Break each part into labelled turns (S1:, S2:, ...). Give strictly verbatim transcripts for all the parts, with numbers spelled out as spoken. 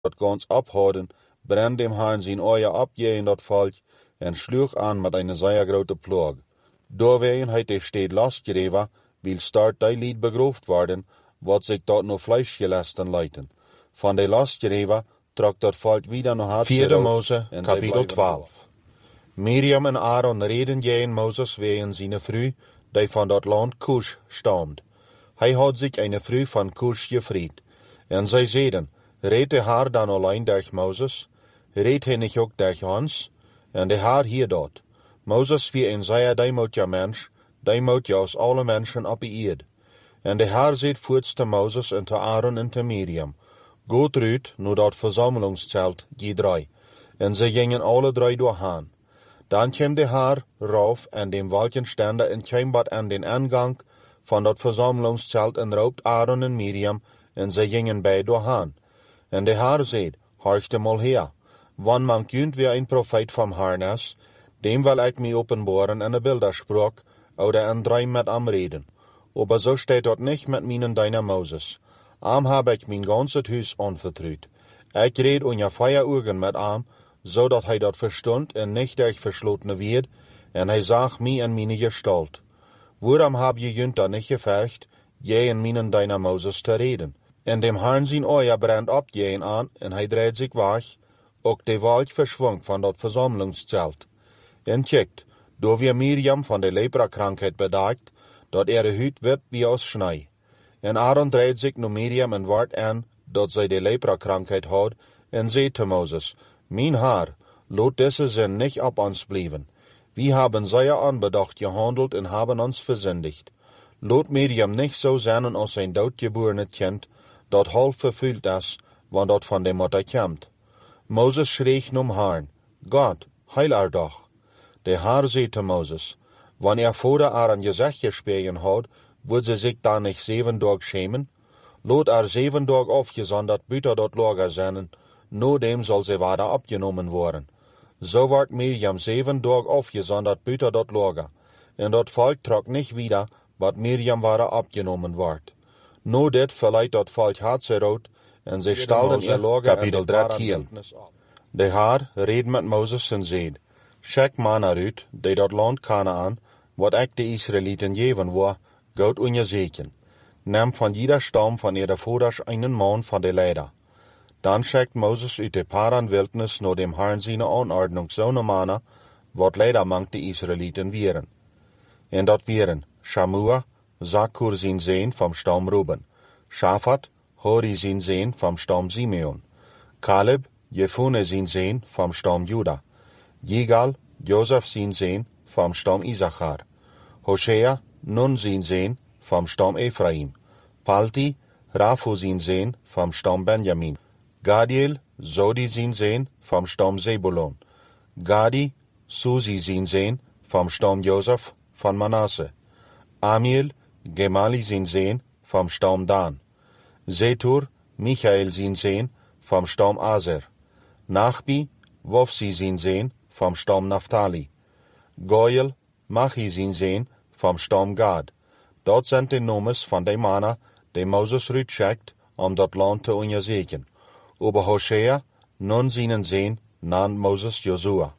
S1: dat ganz abhouden, brennt dem Herrn sein Euer abje in dat Volk, en schlug an mit eine sehr grote Plog. Doorwegen heit de steed lastgereven, wil start die lied begroofd worden, wat zich tot no Fleischgelesten leiten. Van de lastgereven trok dat Volk wieder noch hart. Vierde Mose, Kapitel twaalf. Miriam en Aaron reden jeen Moses wegen seine Früh, die van dat land Kusch stammt. Hij had sich eine Früh van Kusch gefried. En zij zeiden, reed de haar dan alleen durch Moses, reed hij niet ook durch ons, en de haar hier dort. Moses wie een zeer deimoutja mens, deimoutja als alle mensen op de eerd. En de haar zeet voorts te Moses en te Aaron en te Miriam, goed ruut nu dat verzamelingszelt die drei, en ze gingen alle drei doorgaan. Dan kwam de haar rauf en dem Walkenständer en kwam bat aan den aangang van dat verzamelingszelt en roopt Aaron en Miriam, en ze gingen bij doorgaan. En de haar zeed, horchte mal her, wann man kunt weer een profeet van Harnas, dem wil ik mij openbaren en een bildersprok, oder een dreim met am reden. Aber so steht dort nicht mit meinen deiner Moses. Am habe ich mein ganzes Haus anvertraut. Ich red unja Feieraugen mit am, so dat hij dat verstund en nicht durch verschlotene wird, en hij zag mij en meine Gestalt. Worum hab je junt da nicht gefercht, je en meinen deiner Moses te reden? En dem Herrn zijn Euer brennt ab jeen an, en hij dreht sich weg, ook de Wald verschwung van dat Versammlungszelt. En kijkt, door wir Miriam van de Lepra-krankheid bedacht, dat ihre Hüt wird wie aus Schnee. En Aaron dreht sich nu Miriam en wart an, dat zij de Lepra-krankheid had, en zei te Moses, mijn haar, lot deze zin nicht ab ons blijven. Wir haben sehr anbedacht gehandelt en haben ons versündigt. Lot Miriam nicht so sein als ein doodgeborene Kind, dat halb verfüllt is, wann dat van de Mutter kommt. Moses schreeg num Herrn, Gott, heil er doch. De Herr zei te Moses, wann er vorder Aaron Gesicht gespähen hat, wird sie sich da nicht sieben Tag schämen? Lot er sieben Tag aufgesondert büter dort Lager sein, nur dem soll sie weiter abgenommen worden. So ward Miriam sieben Tag aufgesondert büter dort Lager, und dort Volk trug nicht wieder, wat Miriam weiter abgenommen ward. Nur dit verleiht dort Volk hartzerot, en sie stalden ihr Lager Kapitel dreizehn. De Herr red mit Moses en zeid, Schek Manna uit, die dat land Kanaan, wat ik de Israëlieten geven war, goud unje zeken. Neem van jeder stam van ihre Voders einen Mann van de Leider. Dan schickt Moses uit de Paran-Wildnis naar dem Herrn seine Anordnung zo'n Manna, wat leider mank de Israëlieten wieren. En dat wieren Shamua, Zakur zijn Zeen vom Stam Ruben, Shaphat, Hori zijn Zeen vom Stam Simeon, Kaleb, Jefune zijn Zeen vom Stam Juda, Jigal, Josef zijn Zeen vom Stam Isachar, Hoshea, Nun zijn Zeen vom Stam Ephraim, Palti, Raphu zijn Zeen vom Stam Benjamin, Gadiel, Zodi zijn Zeen vom Stam Zebulon, Gadi, Susi zijn Zeen vom Stam Josef van Manasse, Amiel, Gemali zijn Zeen vom Stam Dan, Zetur, Michael zijn Zeen vom Stam Aser, Nachbi, Wofsi zijn Zeen vom Stam Naphtali, Goyel, Machi zijn Zeen vom Stam Gad. Dat zijn de nomes van de Manna, die Moses rutschickt, om dat land te onderzoeken. Over Hosea, nun zijn Zeen, nan Moses Josua.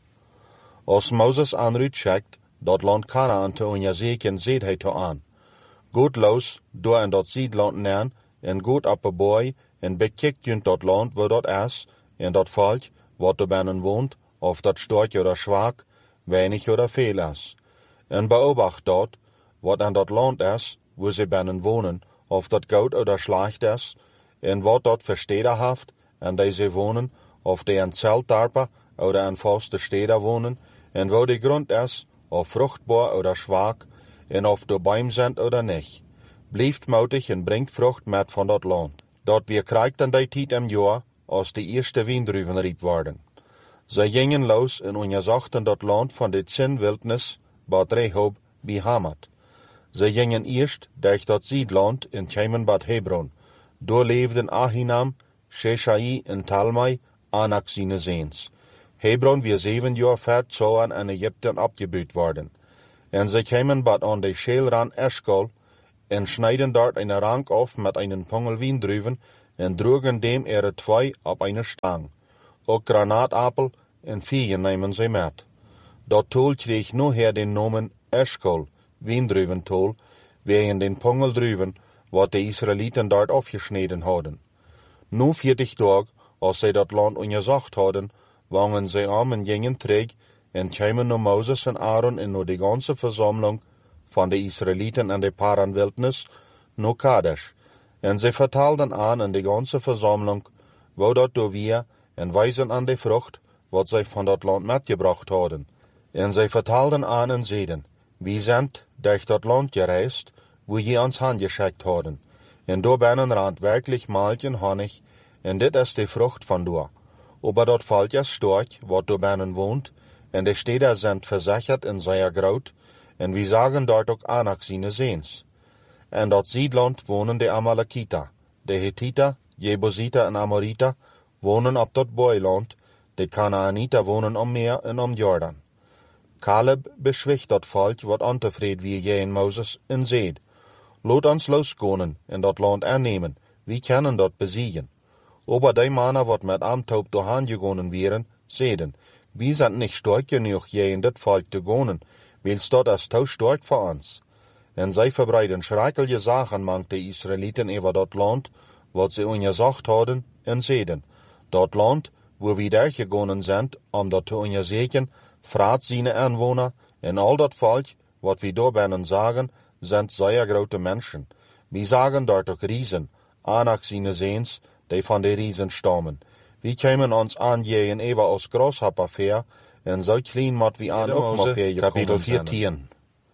S1: Als Moses aanrutschickt, dat land Kanaan te onderzoeken, zet hij te aan. Goed los, door in dat ziedland nern, en goed op een boy, en bekijkt junt dat land waar dat is, en dat volk, wat er binnen woont, of dat sterk oder zwak, weinig oder veel is. En beobacht dat, wat aan dat land is, waar ze binnen wonen, of dat goed oder slecht is, en wat dat voor steden heeft, en die ze wonen, of die in zeltdorpen oder in vaste steden wonen, en wo de grond is, of vruchtbaar oder zwak, en of de Bäume sind oder nicht. Blijft mutig en brengt vrucht met van dat land. Dat wir krijgt in die tijd im jaar, als de eerste wijndruven riep worden. Zij gingen los en onderzochten dat land van de zin wildnis, Bad Rehob, bij Hamat. Zij gingen eerst durch dat Ziedland en kwamen Bad Hebron. Door leefden Ahinam, Sheshai en Talmai, Anak seine Zeens. Hebron weer zeven jaar ver zouden aan Egypten abgebuut worden. En zij kwamen Bad aan de Scheelrand Eschkol en schneiden dort eine Rank auf mit einen Pongel Wiendruven en droegen dem ihre twee op eine stang. Ook granaatappel en vier nemen zij met. Dat tol kreeg nu her den nomen Eschkol, Wiendruiventol, wegen den Pongeldruiven, wat de Israëlieten dort afgesneden hadden. Nu vierzig dag, als zij dat land onderzocht hadden, wangen zij om en gingen terug en kwamen naar Moses en Aaron en naar de ganze verzameling van de Israëlieten en de Paranwildnis, naar Kadesh. En zij vertelden aan in de ganze verzameling, wo dat door wir, en wijzen aan de vrucht, wat zij van dat land metgebracht hadden. En zij vertelden aan en zeiden, wie zijn durch dat land gereisd, wo je ons handgeschickt hadden. En door binnen rand werkelijk Malch en Honig, en dit is de vrucht van door. Aber dat valt ja storch, wat door binnen woont, en de steden zijn verzecherd en zeer groot, en we zagen dort ook Anak seine Seens. En dat Siedland wonen de Amalekita, de Hethiter, Jebusiter en Amoriter wonen op dat Boiland, de Kanaaniter wonen om Meer en om Jordan. Caleb beschwicht dat volk wat ontevreden wie je in Moses en zeed. Laat ons losgonen en dat land aannemen, wie kunnen dat besiegen. Aber die mannen wat met Amtaub doorheen gegonen wären, zeiden, wie sind nicht stark genug je in dit volk te gonen, wils dat is te stark voor ons. En zij verbreiden schreckliche Sachen mank de Israëlieten over dat land, wat ze onderzocht hadden, en zeiden, dat land, wo wir daar gegonen zijn, om dat te onderzoeken, vraat seine Anwohner, en al dat volk, wat wir daar binnen zagen, zijn zeer grote mensen. Wir zagen dort ook Riesen, Anak seine Seens, die van de Riesen stammen. Wir kämen ons aangeven even als Grasshopper en zo klein mat wie aan ook maar ver Kapitel vierzehn.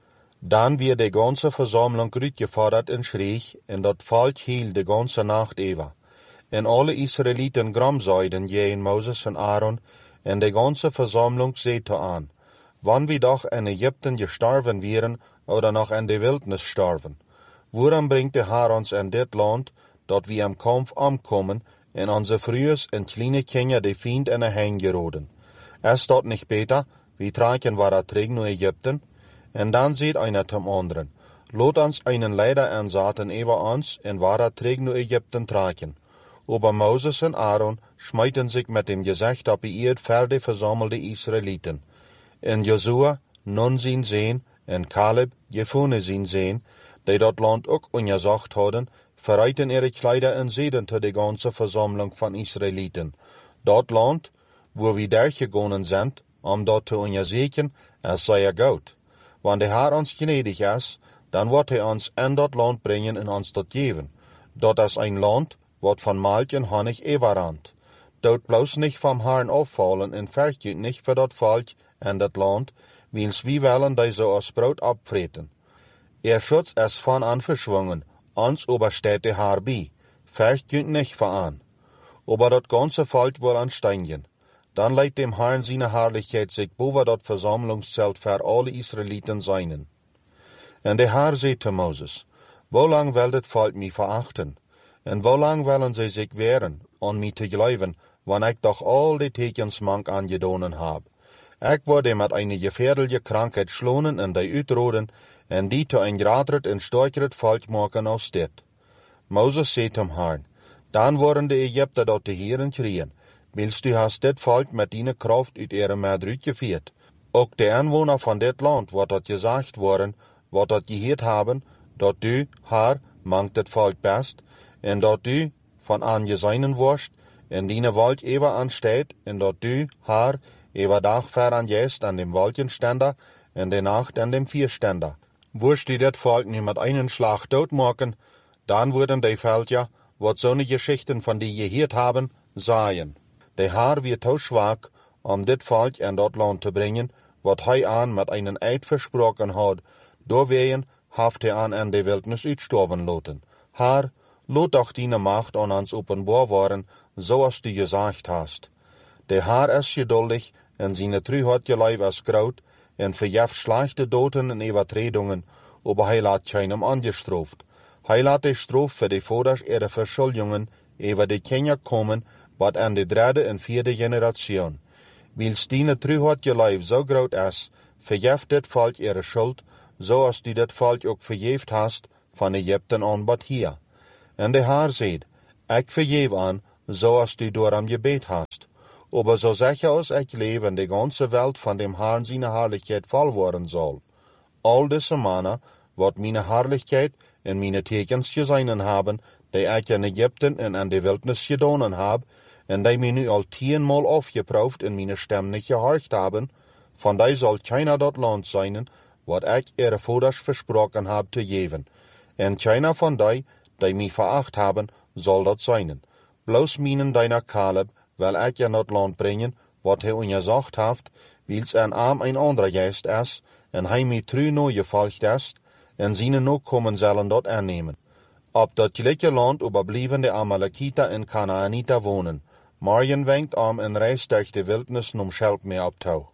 S1: Dan wird de ganze Versammlung uitgefordert en schreeg, en dat volk hield de ganze Nacht over. En alle Israëlieten gram zeiden jeen Moses en Aaron, en de ganze Versammlung zeete aan, wann wir doch in Ägypten gestorven wären oder noch in de Wildnis sterven. Waarom bringt de Herr ons in dit land, dat wir im Kampf omkommen, en onze vrouwen en kleine kinderen de Fiend in de heen geroden? Is dat nicht beter, wie traken wir terug naar Ägypten? En dan zegt einer zum anderen, laat ons einen Leider ansaten über uns, en wir terug naar Ägypten traken. Aber Moses en Aaron schmeiten sich mit dem Gesicht op die Erd ver de versammelte Israëlieten. En Josua, Nun zijn Seen, en Caleb, Jefune zijn Seen, die dat land ook onderzocht hadden, verreiten ihre Kleider en zeiden te de ganze Versammlung van Israëlieten. Dat land, wo wir durchgegangen sind, om dat te onderzoeken, is zeer goed. Wanneer de Herr ons gnädig is, dan wordt hij ons in dat land brengen en ons dat geven. Dat is een land, wat van Malch en Honig überrannt. Dort bloß nicht vom Herrn auffallen en vergeet nicht für dat volk en dat land, wils wie willen diese als Brot abfreten. Ihr Schutz ist von an verschwungen, ons aber steht der Herr bei, vergeet nicht von an. Aber dat ganze volk will ansteigen. Dann leidt dem Herrn seine Herrlichkeit sich boven dat Versammlungszelt für alle Israëlieten seinen. En der Herr sagt zu Moses, wo lang will das Volk mich verachten? En wo lang willen sie sich wehren, an mich zu glauben, wann ich doch all die Tekens mank angedonen hab? Ich wurde mit einer gefährliche Krankheit schlonen en die uitroden, en die zu ein gradret en stärkeret Volk machen als dit. Moses sagt zum Herrn, dann worden die Ägypter dort die Herren krien, wils du hast dit Volk mit deiner Kraft uit ihre Mäd uitgeführt. Auch die Anwohner von dit Land, wat dat gesagt worden, wat dat gehört haben, dat du, Herr, mangt dit Volk best, en dat du von angeseinen wirst, en deine Wald ewer ansteht, en dat du, Herr, ewer dag ver an jest an dem Waldjenständer, en de Nacht an dem Vierständer. Wirst du dit Volk nicht mit einen Schlag tot machen, dann würden die Völker, wat so ne Geschichten von die gehört haben, sagen. Der Herr wird so schwach, um dit Volk in dat Land zu bringen, wat hij an mit einen Eid versprochen hat, doorwegen haft er an in de Wildnis uitstorven laten. Herr, laat doch deine Macht an uns openbaar worden, so als du gesagt hast. Der Herr ist geduldig, en seine Treuheit geleib ist groot, en verjeft schlechte Doten en Übertretungen, aber hij laat keinem angestraft. Hij laat de straf für die Vaters ihre Verschuldungen über die Kinder kommen, wat an de derde en vierde Generation. Wils deine Treuheit geleib so groot is, verjeft dit Volk ihre Schuld, so als du dit Volk ook verjeft hast, van Ägypten an bat hier. En de Herr zegt, Ich vergebe an, so als du durch am Gebet hast. Aber so sicher als ich lebe, die ganze Welt von dem Herrn seine Herrlichkeit voll worden soll. All diese Männer, wat meine Herrlichkeit in meine Tekens gesehen haben, die ich in Ägypten und in der Wildnis gedonen hab, und die mir nu al tienmal aufgeprüft in meine Stimme nicht gehorcht haben, von die soll keiner dort Land sein, wat ich ihre Vaters versprochen hab zu geben. Und keiner von die, die mich veracht haben, soll dort sein. Bloß meinen deiner Kaleb, weil ich ja dort Land bringen, wat er uns gesagt hat, wils ein arm ein anderer Geist ist, und hij mir treu no gefolgt ist, und seine no kommen sollen dort annehmen. Ob dort gleiche Land überbliebene Amalekiter und Kanaaniter wohnen, morgen wenkt am en reis durch die Wildnis num Schelp mehr abtau.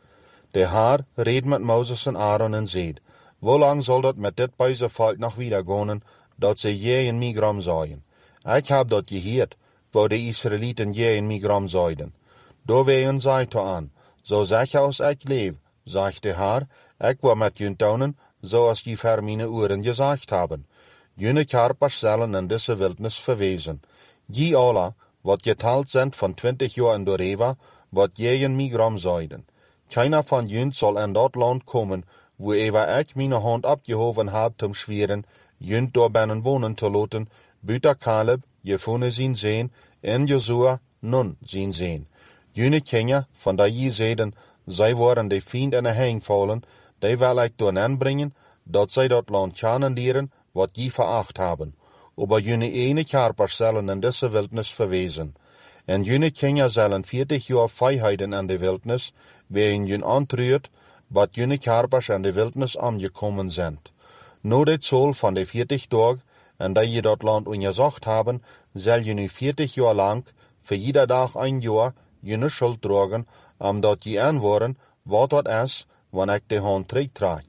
S1: Der Herr redt mit Moses und Aaron und seht, wo lang soll dort mit dit beise Volk noch wieder gehen, dort sie je in Migrom seien. Ich hab dort gehört, wo die Israeliten je in Migrom seiden. Do wehen seid an, so sicher als ich lebe, sagt der Herr, ich war mit jün taunen, so als die vor meine Uhren gesagt haben. Jüne Karpers sollen in diese Wildnis verwesen. Die alle, wat geteilt sind von zwanzig Jahren Doreva, wat je in Migrom seiden. Keiner von jün soll in dort Land kommen, wo ewa ich meine Hand abgehoben hab zum Schweren, jün dort binnen wohnen zu lassen, büter Kaleb, Jefune sin sehen, en Josua nun sin sehen. Jüne Kinder, von der je sehen, zij waren de Fiend in de hang fallen, die will ich doen anbringen, dat zij dat Land kennen leren, wat je veracht haben. Aber jene ene Karpers sollen in diese Wildnis verwesen. En jene Kinder sollen vierzig Jahre Freiheiten in de Wildnis, wen jün antrüht, wat jene Karpers in de Wildnis angekommen sind. No det Zoll von de vierzig Tag, en die je dat Land ungesagt haben, soll jene vierzig Jahre lang, für jeder Tag ein Jahr, jene Schuld tragen, am dat je aanwoorden, wat dat is, wanneer ik de hand terugtrag.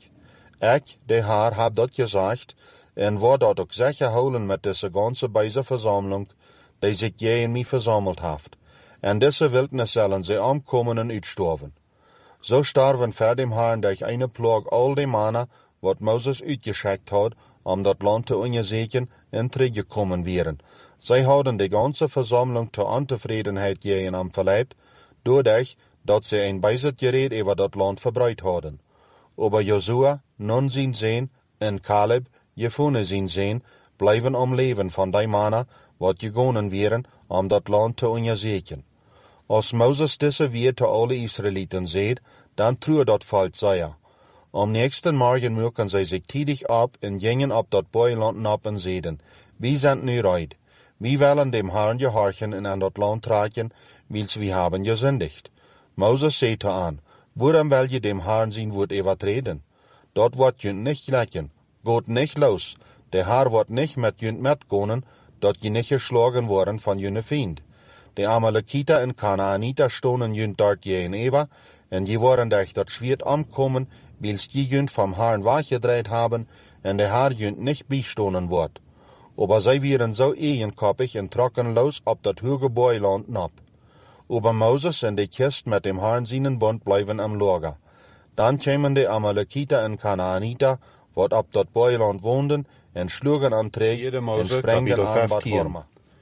S1: Ik, de Herr, hab dat gezegd, en word dat ook zeker houden met deze ganze beise Versammlung, die zich je in mij verzameld heeft. En deze Wildnis zullen ze omkomen en uitstorven. So starven vor dem Herrn durch eine Plage all die Männer, wat Moses uitgeschickt hat, um dat Land te onderzoeken en teruggekommen wären. Zij hadden de ganze Versammlung zur Untevredenheit gehen am verleibt, doordat dat sie ein Beisitgerät über dat Land verbreitet hadden. Aber Josua, Nun sin Sehn, en Kaleb, Jefune sin Sehn, blijven am Leben von die Männer, wat gegangen wären, um dat Land zu untersuchen. Als Moses diese weer zu alle Israeliten seht, dann true dat Volk sei. Am nächsten Morgen mögen sie sich tidig ab und gingen ab dat Beuland ab und sehen, wir sind nu reid. Wir wollen dem Herrn gehorchen und an dat Land tragen, wils wir haben gesündigt. Moses sagte an, woran will je dem Herrn sein Wort übertreten? Dort wird jünd nicht gleichen, geht nicht los, der Herr wird nicht mit jünd mitgehen, dort je nicht geschlagen worden von jüne Feind. Die Amalekiter und Kanaaniter stonen jünd dort je in Eva, und je waren durch dat Schwert ankommen, wils die jünd vom Herrn weggedreht haben, und der Herr jünd nicht beistonen wird. Aber sie wären so eigenkoppig und trocken los ab dat hoge Beuland ab. Aber Moses und die Kist mit dem Herrn seinen Bund bleiben am Lager. Dann kämen die Amalekiter und Kanaaniter, wat ab dat Beuland wohnden, und schlugen an Träger und sprengten an Bad Horma.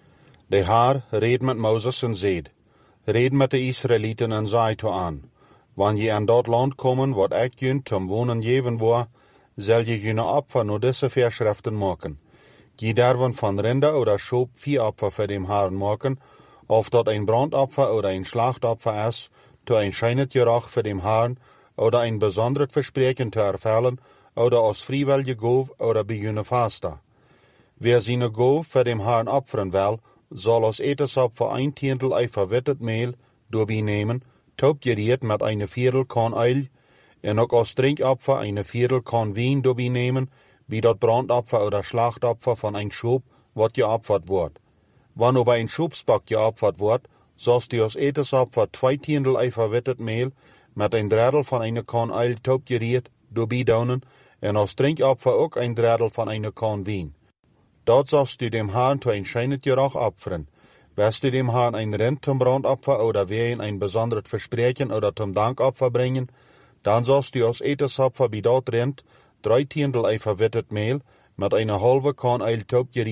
S1: Der Herr redt mit Moses und seht, red mit den Israeliten und sagt an, wann je an dat Land kommen, wat ich jünd zum Wohnen geben war, soll je jüne Opfer nur diese Verschriften machen. Je derven von Rinder oder Schob vier Opfer für dem Herrn machen, of dat ein Brandopfer oder ein Schlachtopfer ist, to ein scheinet Geruch für dem Herrn, oder ein besonderes Versprechen zu erfüllen, oder aus freiwillige Gauf oder bei Faster. Wer seine Gauf für dem Herrn opfern will, soll aus Etesopfer ein Tientel ei verwittet Mehl dabei nehmen, taubgeriert mit eine Viertel Korn Eil, und auch aus Trinkopfer eine Viertel Korn Wein dabei nehmen, wie dat Brandopfer oder Schlachtopfer von ein Schub, wat geopfert wird. Wann aber ein Schubsbock geopfert wird, sollst du aus Etesopfer zwei Tientel ei verwittet Mehl mit ein Drittel von einer Korn Eil taubgeriert dabei daunen, und aus Trinkopfer auch ein Drittel von einer Korn Wein. Dort sollst du dem Herrn zu ein scheinet Geruch opfern. Wirst du dem Herrn ein Rind zum Brandopfer oder wen ein besonderes Versprechen oder zum Dankopfer bringen, dann sollst du aus Etesopfer wie dort Rind drei Tientel ei verwittet Mehl mit einer halben Korn Eil taubgeriert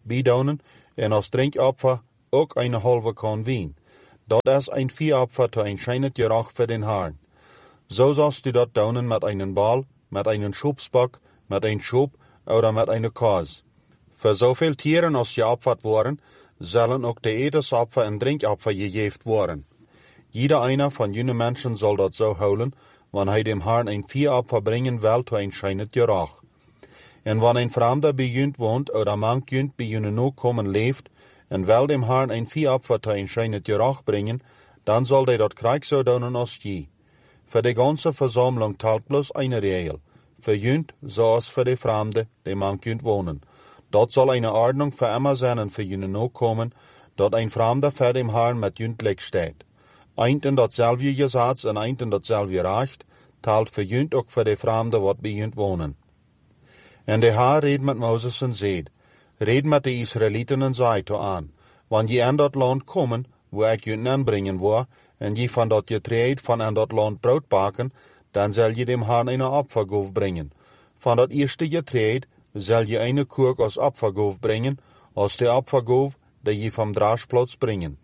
S1: bidaunen en als drinkopfer ook een halve kan wien. Dat is een vieropfer te een schijnet gerach voor den Herrn. So sollst du dat daunen mit einen Ball, mit einen Schubsbock, mit ein Schub oder mit einer Kase. Für so viel Tieren als geopfert worden, sollen auch die Edesopfer und Drinkopfer gegeft worden. Jeder einer von jenen Menschen soll dat so houden, wann hij dem Herrn ein Vieropfer bringen will, zu ein scheinet gerach. En wann ein Fremder bei jünd wohnt oder mank jünd bei jenen Nachkommen lebt, en will dem Herrn ein Vieopfer zu ein scheinet gerach bringen, dann soll der dat Krieg so daunen als je. Für die ganze Versammlung talt bloß eine Regel. Für jünd, so als für die Fremde, die mank jünd wohnen. Dat soll eine Ordnung für immer sein und für jenen Nachkommen, dat ein Fremder für dem Herrn mit jünd gleich steht. Eint in datselfde Gesetz en eint in datselfde Recht, talt für jünd ook für die Fremde, wat bij jünd wohnen. En de Herr reed met Moses en zeid, red met de Israëlieten en zei to aan, wanneer je in dat land komen, wo ik jünd aanbrengen wil, en je van dat getreed van in dat land brood baken, dan zal je dem Herrn een opfergoof brengen. Van dat eerste getreed zal je een koek als opfergoof brengen, als de opfergoof die je van Draagsplatz brengen.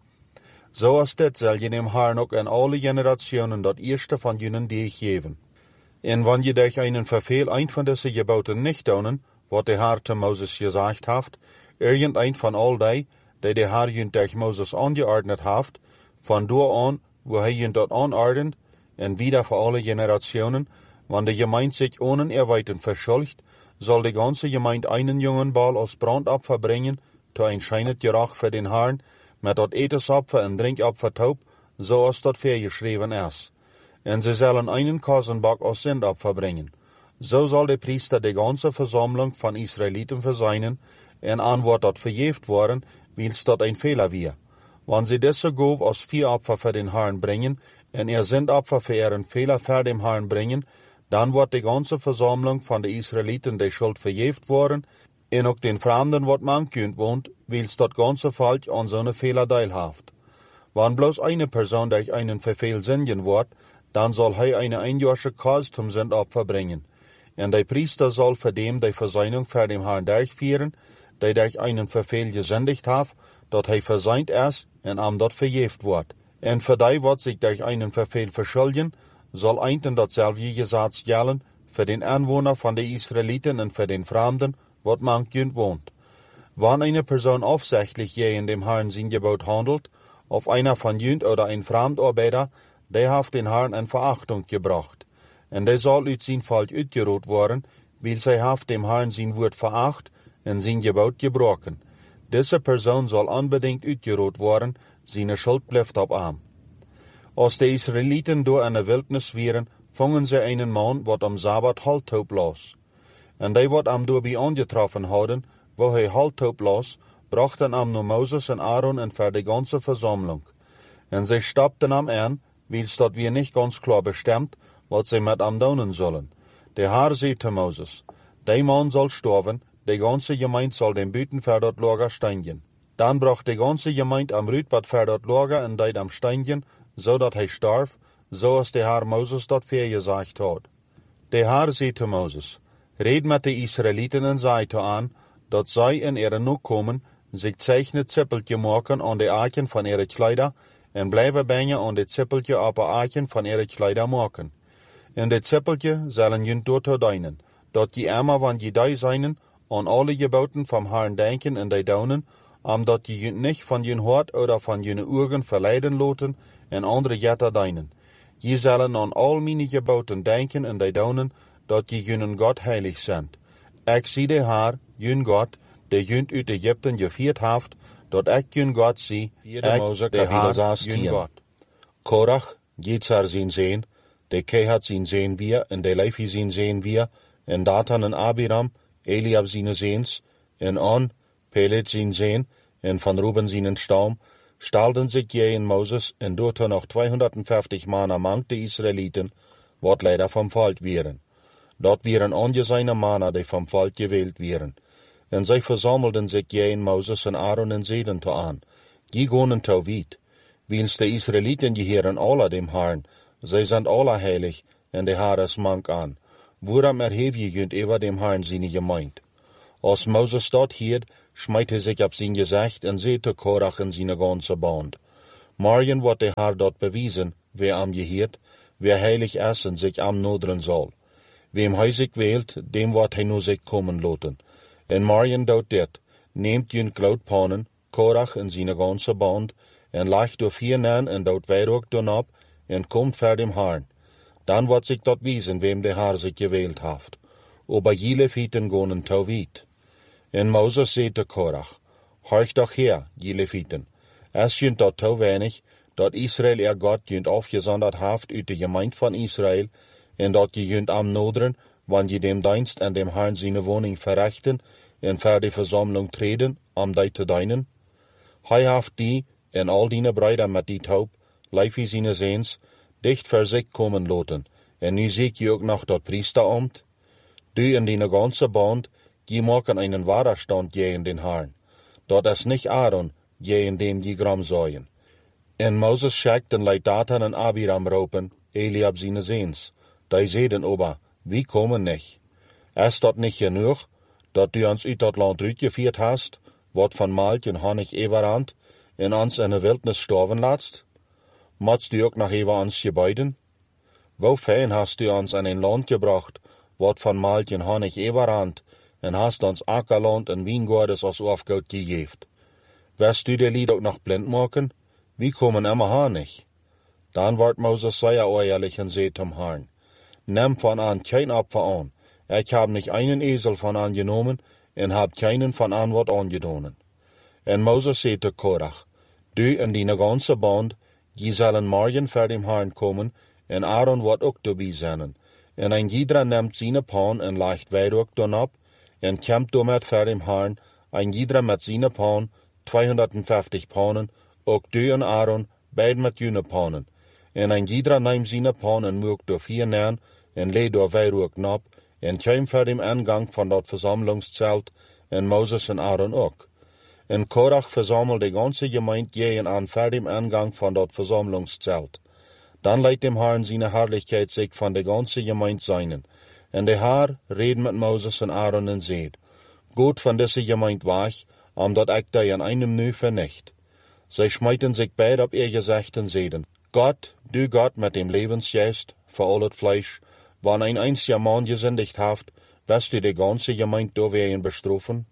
S1: Zo als dit zal je dem Herrn ook in alle generationen dat eerste van jenen deeg geven. En wanneer je durch einen Verfehl ein von diese Geboten nicht daunen, wat de Herr te Moses gesagt haft, irgendein von all die, die de Herr jünd durch Moses angeordnet haft, von do an, wo hij jünd dat anordnet, en wieder für alle generationen, wann de Gemeinde sich ohne Erweiten verschuldigt, soll die ganze Gemeinde einen jungen Ball als Brandopfer bringen, to ein scheinet gerach für den Herrn, met dat Etesopfer en Drinkopfer taub, so als dat vergeschreven is. En ze zullen einen Kasenbock als Sündopfer bringen. So soll der Priester die ganze Versammlung von Israeliten verseinen, en an wordt dat verjeft worden, wils dat ein Fehler wir. Wann sie diese Gove als Viehopfer für den Herrn bringen, en ihr Sündopfer für ihren Fehler für den Herrn bringen, dann wird die ganze Versammlung von den Israeliten die Schuld verjeft worden, en ook den Fremden wat mankjünd wohnt, wils dat ganze Volk an so eine Fehler teilhaft. Wann bloß eine Person durch einen Verfehl sündigen wird, dann soll hij eine einjährige Kase zum Sündopfer bringen. En der Priester soll für dem die Verseinung für den Herrn durchführen, der durch einen Verfehl gesündigt hat, dat hij verseint ist en am dort verjeft wird. En für die, wat sich durch einen Verfehl verschuldigen, soll einten datselfde Gesetz gelten für den Anwohner von den Israeliten und für den Fremden, wat mankjünd wohnt. Wann eine Person aufsichtlich je in dem Herrn sein Gebot handelt, auf einer von jünd oder ein Fremdarbeiter, der hat den Herrn in Verachtung gebracht. En der soll uit sein Volk uitgeroot worden, weil sie hat dem Herrn sein Wort veracht und sein Gebot gebrochen. Diese Person soll unbedingt uitgeroot worden, seine Schuld bleibt auf ihm. Als die Israeliten door in der Wildnis wären, fangen sie einen Mann, wat am Sabbat halttaub los. En die wat am doorby angetroffen hadden, wo hij halttaub los, brachten am nur Moses en Aaron en für die ganze Versammlung. En sie stapten am an, wils dat wir nicht ganz klar bestimmt, wat sie mit am daunen sollen. Der Herr sagte Moses, der Mann soll sterben, die ganze Gemeinde soll den Büten für dat Lager steigen. Dann brach die ganze Gemeinde am Rütbad für dat Lager en deed am steigen, so dat hij starf, so als der Herr Moses dat vergesagt hat. Der Herr sagte Moses, red mit de Israeliten en zei an, dat zij in ihre Nachkommen sich zeichnet Zippeltje maken an de Aachen van ihre Kleider en blijven bijna aan de Zippeltje op de Aachen van ihre Kleider maken. En de Zippeltje zullen jünd dort deinen, dat die immer wann je die seinen, an alle Geboten vom Herrn denken en die daunen, am dat je jünd nicht von jün Hort oder von jüne Urgen verleiden loten en andere jetter deinen. Je zullen an al meine Geboten denken en die daunen, dat je jünen Gott heilig sind. Ik zie de Herr, jün Gott, de jünd uit Egypten geviert haft, dat ik jün Gott zie, ik de Herr, jün Gott. Korach, Jetzar zijn zeen, de Kehat zijn zeen wir, en de Levi zijn zeen wir, en Datan en Abiram, Eliab zijn zeens, en On, Pelet zijn zeen, en van Ruben zijn Staum, stalden sich je in Moses, en doorten noch zweihundertfünfzig Mann among de Israeliten, wat leider vom Volk wären. Dort wären angesehene Männer, die vom Volk gewählt wären. En zij versammelden sich je in Moses en Aaron en zeiden te aan, je gonen te weit, wils de Israeliten gehören alle dem Herrn, zij sind alle heilig, en de Herr is mank aan. Waarom erheb je jünd über dem Herrn seine Gemeinde? Als Moses dort hiert, schmeit hij zich op zijn gezicht en zei te Korach in zijn ganze band: Morgen wordt de Heer dort bewiesen, wer am geheert, wer heilig is en zich am noderen zal. Wem hij zich wählt, dem wordt hij nu zich komen laten. En morgen doet dit, neemt jün Glautpanen, Korach in zijn ganze band, en legt door vier nan en doet wierook doen op, en komt ver dem Herrn. Dan wordt zich dort wiesen, wem de Heer zich gewählt haft. Aber die Leviten gonen tau weit. En Moses zei te Korach: Horch doch her, die Leviten. Es jünt dort tau wenig, dat Israel er Gott jünt aufgesondert haft uit de gemeint van Israel, en dat je jünt am noderen, wann je dem Dienst en dem Herrn seine Wohnung verrechten, en ver de Versammlung treden, am die te dienen. Hij haft die, en al die Brüder met die taub, lijf wie seine Seens, dicht ver sich kommen loten, en nu zie je ook nog dat Priesteramt. Du in die ganze Band, die machen einen Widerstand gegen den Herrn. Dort ist nicht Aaron, gegen dem die Gram säuen. En Moses schickt den Leid Datan en Abiram ropen, Eliab seine Seens. Die sehen aber, wie kommen nicht. Ist dort nicht genug, dat du uns uit dat Land uitgeführt hast, wat van Malt en Honig everand, en ons in de Wildnis sterven laatst? Moest du ook nog even ons gebeiden? Wo fein hast du uns in ein Land gebracht, wat van Malt en Honig everand, en hast ons Ackerland en Wiengordes als Aufgaut gegeft. Wirst du der Lied auch noch blind machen? Wie kommen immer Honig? Dann wird Moses sehr ehrlich und sagt zum Herrn: Nimm von an kein Opfer an. Ich hab nicht einen Esel von an genommen, en hab keinen von an wat angedonen. En Moses sagt zu Korach: Du in die ganze Band, die sollen morgen vor dem Herrn kommen, en Aaron wird auch dabei sein. En ein jeder nimmt seine Pan en legt Weihrauch dann ab, en kämmt damit vor dem Herrn, ein jeder mit seine Pan, zweihundertfünfzig Panen, auch du und Aaron, beid mit jene Panen. En ein jeder nimmt seine Pan en mögt durch vier nähen, en legt durch Weihrauch ab, en käm vor dem Eingang von dort Versammlungszelt, en Moses en Aaron auch. En Korach versammelt die ganze Gemeinde gegen an vor dem Eingang von dort Versammlungszelt. Dann leitet dem Herrn seine Herrlichkeit sich von der ganzen Gemeinde seinen. En der Herr redet mit Moses und Aaron und sagt: Gut von dieser Gemeinde wach, am dat ich da in einem Nu vernicht. Sie schmeiten sich beide auf ihr Gesicht und sagen: Gott, du Gott mit dem Lebensgeist, für alles Fleisch, wann ein einziger Mann gesündigt haft, wirst du die ganze Gemeinde durchwehen bestrafen?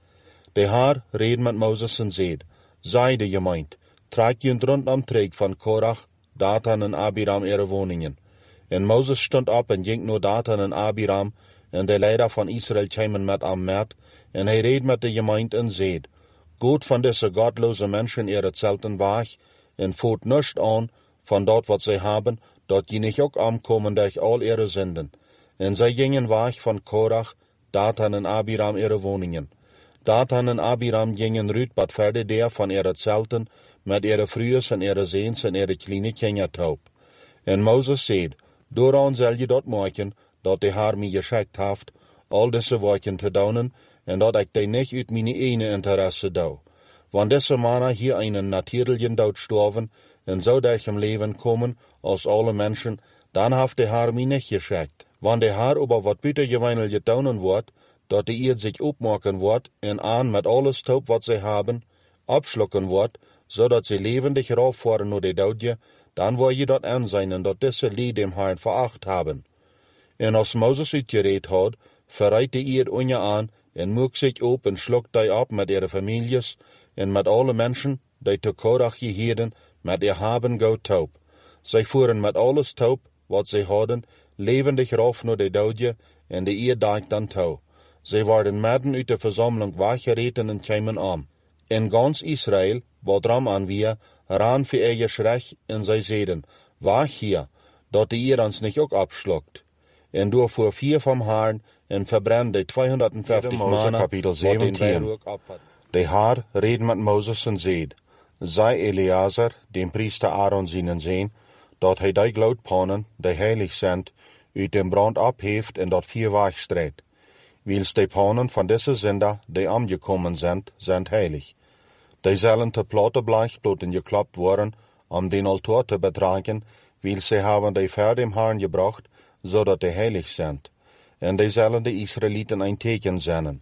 S1: Der Herr redet mit Moses und sagt: Sei die Gemeinde, trag jünd rund am Träg von Korach, Datan und Abiram ihre Wohnungen. En Moses stond op en ging nur Datan en Abiram, en de Leider von Israel kämen met am Mert, en hij reed met de Gemeinde en zeid: Gut von diese gottlose Menschen ihre Zelten wach, en voert nichts an von dort, wat sie haben, dort die nicht auch ankommen durch all ihre Sünden. En zij gingen wach von Korach, Datan en Abiram ihre Wohnungen. Datan en Abiram gingen rüt bad verde der von ihre Zelten, met ihre Frühes en ihre Seens en ihre kleine Kindertaub. En Moses zeid: Dooraan zal je dat maken, dat de Heer mij geschickt heeft, al deze werken te doen, en dat ik die niet uit mijn ene interesse doe. Want deze mannen hier einen natuurlijken dood sterven, en zou durch im Leben kommen, als alle Menschen, dan heeft de Heer mij niet geschickt. Want de Heer over wat buitengewijnel gedaan wordt, dat de eerd zich opmaken wordt, en aan met alles taub wat zij hebben, abschlucken wordt, zodat ze levendig rauffahren naar de doodje, dan wil je dat aanzien dat deze lied dem Herrn veracht hebben. En als Moses uitgereed had, verreit de eerd on je aan, en moek zich op en schluckt die op met ihre families, en met alle mensen, die te Korach geheden, met ihr haben go taub. Zij voeren met alles taub, wat zij hadden, levendig rauf naar de doodje, en de eerd daagt dan touw. Zij worden midden uit de verzameling weggereten en kwamen aan. In ganz Israel, wat ram aan wir, ran für ihr Geschrech, en zij zeiden: Wach hier, dat de eerd ons niet ook abschluckt. En door voor vier vom Herrn, en verbrandde zweihundertfünfzig Mann,
S2: Kapitel zeventien. De Herr reed met Moses en zeid: Sei Eleazar, dem Priester Aaron seinen Sehn, dat hij die Glautpanen, die heilig sind, uit dem Brand abheeft en dat vier wegstreht. Wils die Panen van deze Sünder, die angekommen sind, sind heilig. Die sollen te platte Blechbloten geklappt worden, um den Altar te betragen, wils sie haben die vor dem Herrn gebracht, zodat die heilig sind. En die sollen de Israeliten ein Teken sennen.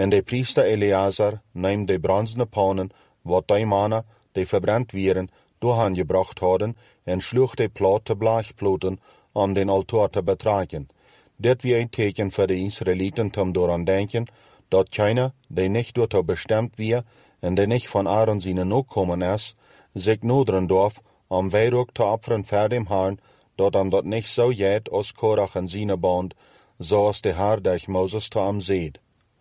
S2: En de priester Eleazar neemt de bronzene pannen, wat die mannen, die verbrannt wieren, doorheen gebracht hadden, en sloeg de platte blachploten om den altaar te betraken. Dit wie een teken voor de Israëlieten om dooraan denken, dat keiner, die niet door te bestemd wie, en die niet van Aaron zijn nakomen is, zich noderen dorf, om wij ook te opferen voor dem Herrn, dat hem dat niet zo jet als Korach en zijn band, zoals de Herr durch Moses te hem zeed.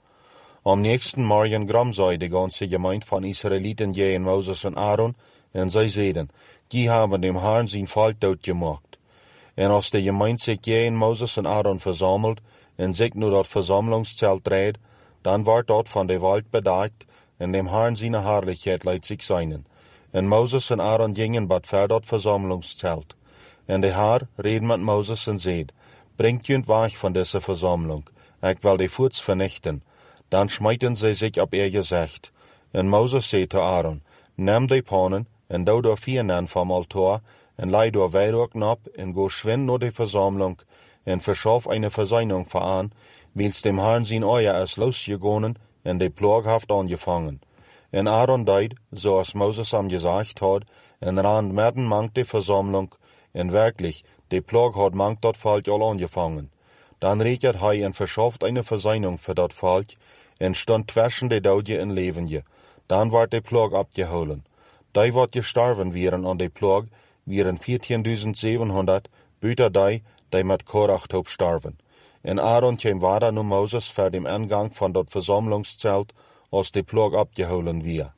S2: Am nächsten Morgen gram zij de ganze Gemeinde van Israëlieten gegen Moses en Aaron, en zij zeiden, die hebben dem Herrn zijn volk doodgemaakt. En als de Gemeinde zich gegen Moses en Aaron verzamelt, en zich nu dat Versammlungszelt dreht, dan wordt dat van de Welt bedagt, en dem Herrn seine Herrlichkeit leidt zich zijn. En Moses en Aaron gingen bad ver dat Versammlungszelt. En de Herr reed met Moses en zeid, bringt junt weg van deze Versammlung, ik wil de voets vernichten. Dan smijten zij zich op ihr gezicht. En Moses zei te Aaron, neem de pannen, en doe door vier vom altaar, en lei door wierook op, en go schwind naar de Versammlung, en verschaf eine Verseinung veraan, wils dem Herrn zijn Eier is losgegonen, en de ploeg haft angefangen. En Aaron deed, zoals Moses hem gesagt had, en rand midden mangt de Versammlung, en wirklich, de ploeg had mangt dat volk al angefangen. Dan redet hij en verschaft eine Verseinung für dat volk, en stond zwischen de doodje en levendje. Dan werd de ploeg abgeholen. Die wat gestorven wieren aan de ploeg, wieren veertienduizend zevenhonderd, buiten die, die met Korach top starven. En Aaron kwam weiter naar Moses voor dem ingang van dat Versammlungszelt, als de ploeg abgeholen wier.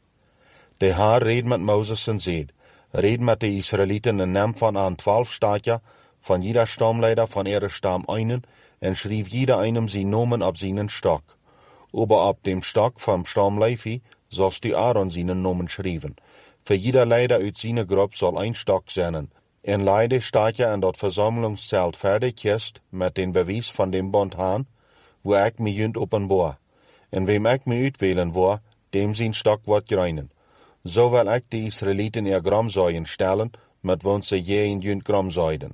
S2: De Herr reed met Moses en zeid, reed met de Israëlieten en nam van aan twaalf staatja, van jeder stamleider van ihre stam einen, en schrieb jeder einem zijn Namen op zijn stok. Aber op dem Stock vom Stamm Levi sollst du Aaron seinen Namen schreiben. Für jeder Leider uit seine Gruppe soll ein Stock sein. En Leide staat ja in dat Versammlungszelt fertig ist, mit den Beweis von dem Bund han, wo ich mich junt openbaar. En wem ich mich uitwählen war, dem sein Stock wird greinen. So will ich die Israeliten ihr Gramsäuen stellen, mit won sie je in junt Gramsäuden.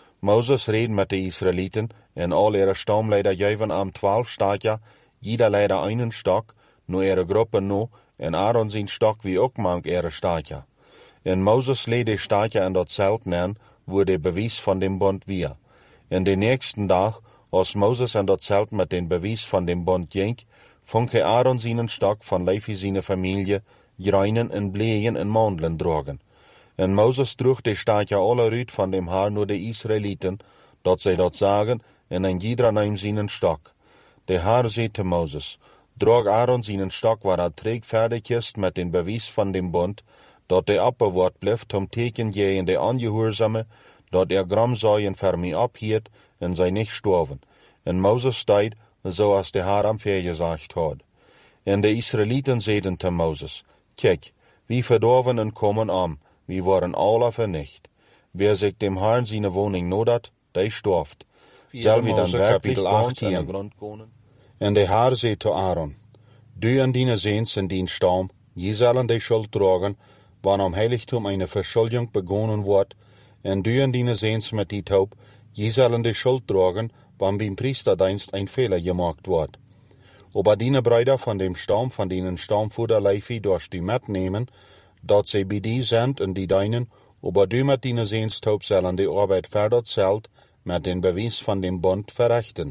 S2: Moses reed mit de Israeliten, en al ihre Stammleider geven am twaalf staatja, jeder leider einen Stock, nur ihre Gruppe no, en Aaron zijn Stock wie ook mank ihre staatja. En Moses leed de staatja in dat Zelt nen, wo de Beweis von dem Bund wir. En de nächsten Dag, als Moses in dat Zelt mit den Beweis von dem Bund ging, funke Aaron seinen Stock von Levi seine Familie, greinen en bleien en mandelen drogen. En Moses droeg de staatja alle ruut van dem Haar nur de Israeliten, dat zij dat zagen, en en jeder neem seinen Stock. De Herr zei te Moses, drog Aaron seinen Stock, waar er träg fertig ist mit den Beweis von dem Bund, dat de abbewaart blijft om teken je in de angehoorzame, dat er Gramsäuen für mich abhielt, en zij nicht storven. En Moses steid, zoals de Herr am vergesagt had. En de Israeliten zeiden te Moses, kijk, wie verdorvenen kommen am, wie worden alle vernicht. Wer sich dem Herrn seine Wohnung nodat, der storft. Zal wie dan werkelijk ganz an de grond komen? En de Herr zei te Aaron, du en dine Seens in dien Stamm, je zullen de Schuld dragen, wann am Heiligtum eine Verschuldung begonnen wordt, en du en dine Seens met die Taub, je zullen de Schuld dragen, wann beim Priesterdienst ein Fehler gemacht wordt. Aber dine Brüder von dem Stamm, von denen Stammfuder Levi durch die mitnehmen, dat sie bei die sind en die deinen, aber du mit dine Seens Taub sollen die Arbeit für dat Zelt, mit den Beweis von dem Bund verrichten.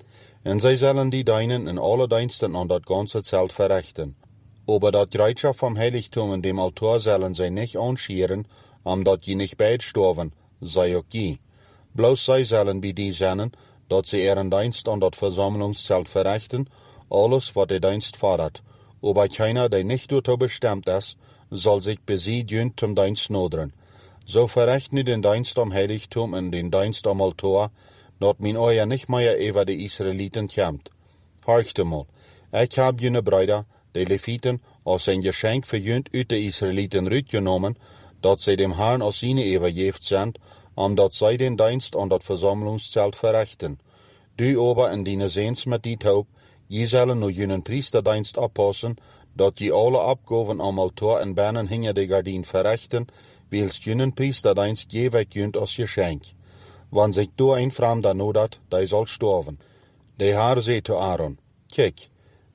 S2: En zij zullen die deinen in alle Diensten an dat ganze Zelt verrichten. Aber dat Gereitschaft vom Heiligtum in dem Altar sollen zij nicht anscheren, am dat je nicht beitstorven, sei ook je. Bloß zij zullen bij die zijn, dat sie ihren Dienst an dat Versammlungszelt verrichten, alles wat de Dienst fordert. Aber keiner, der nicht dazu bestimmt ist, soll sich besiegt zum Dienst noderen. So verricht nu den Dienst am Heiligtum en den Dienst am Altar, dat min Eier nicht mehr über die Israeliten kämmt. Horchte mal, ich hab jene Brüder, die Leviten, als ein Geschenk für jünt uit de Israeliten rütgenommen, dat sie dem Herrn als seine übergeft sind, am dat sie den Dienst an dat Versammlungszelt verrichten. Du aber in dine Seens mit die Taub, je sollen nur jenen Priesterdienst abpassen, dat je alle Abgaben am Altar en Bernen hinter de Gardin verrichten, wils jenen Priesterdienst je wegjönt als Geschenk. Wann sich du ein Fremder nodat, der soll storven. De Herr zei te Aaron, kijk,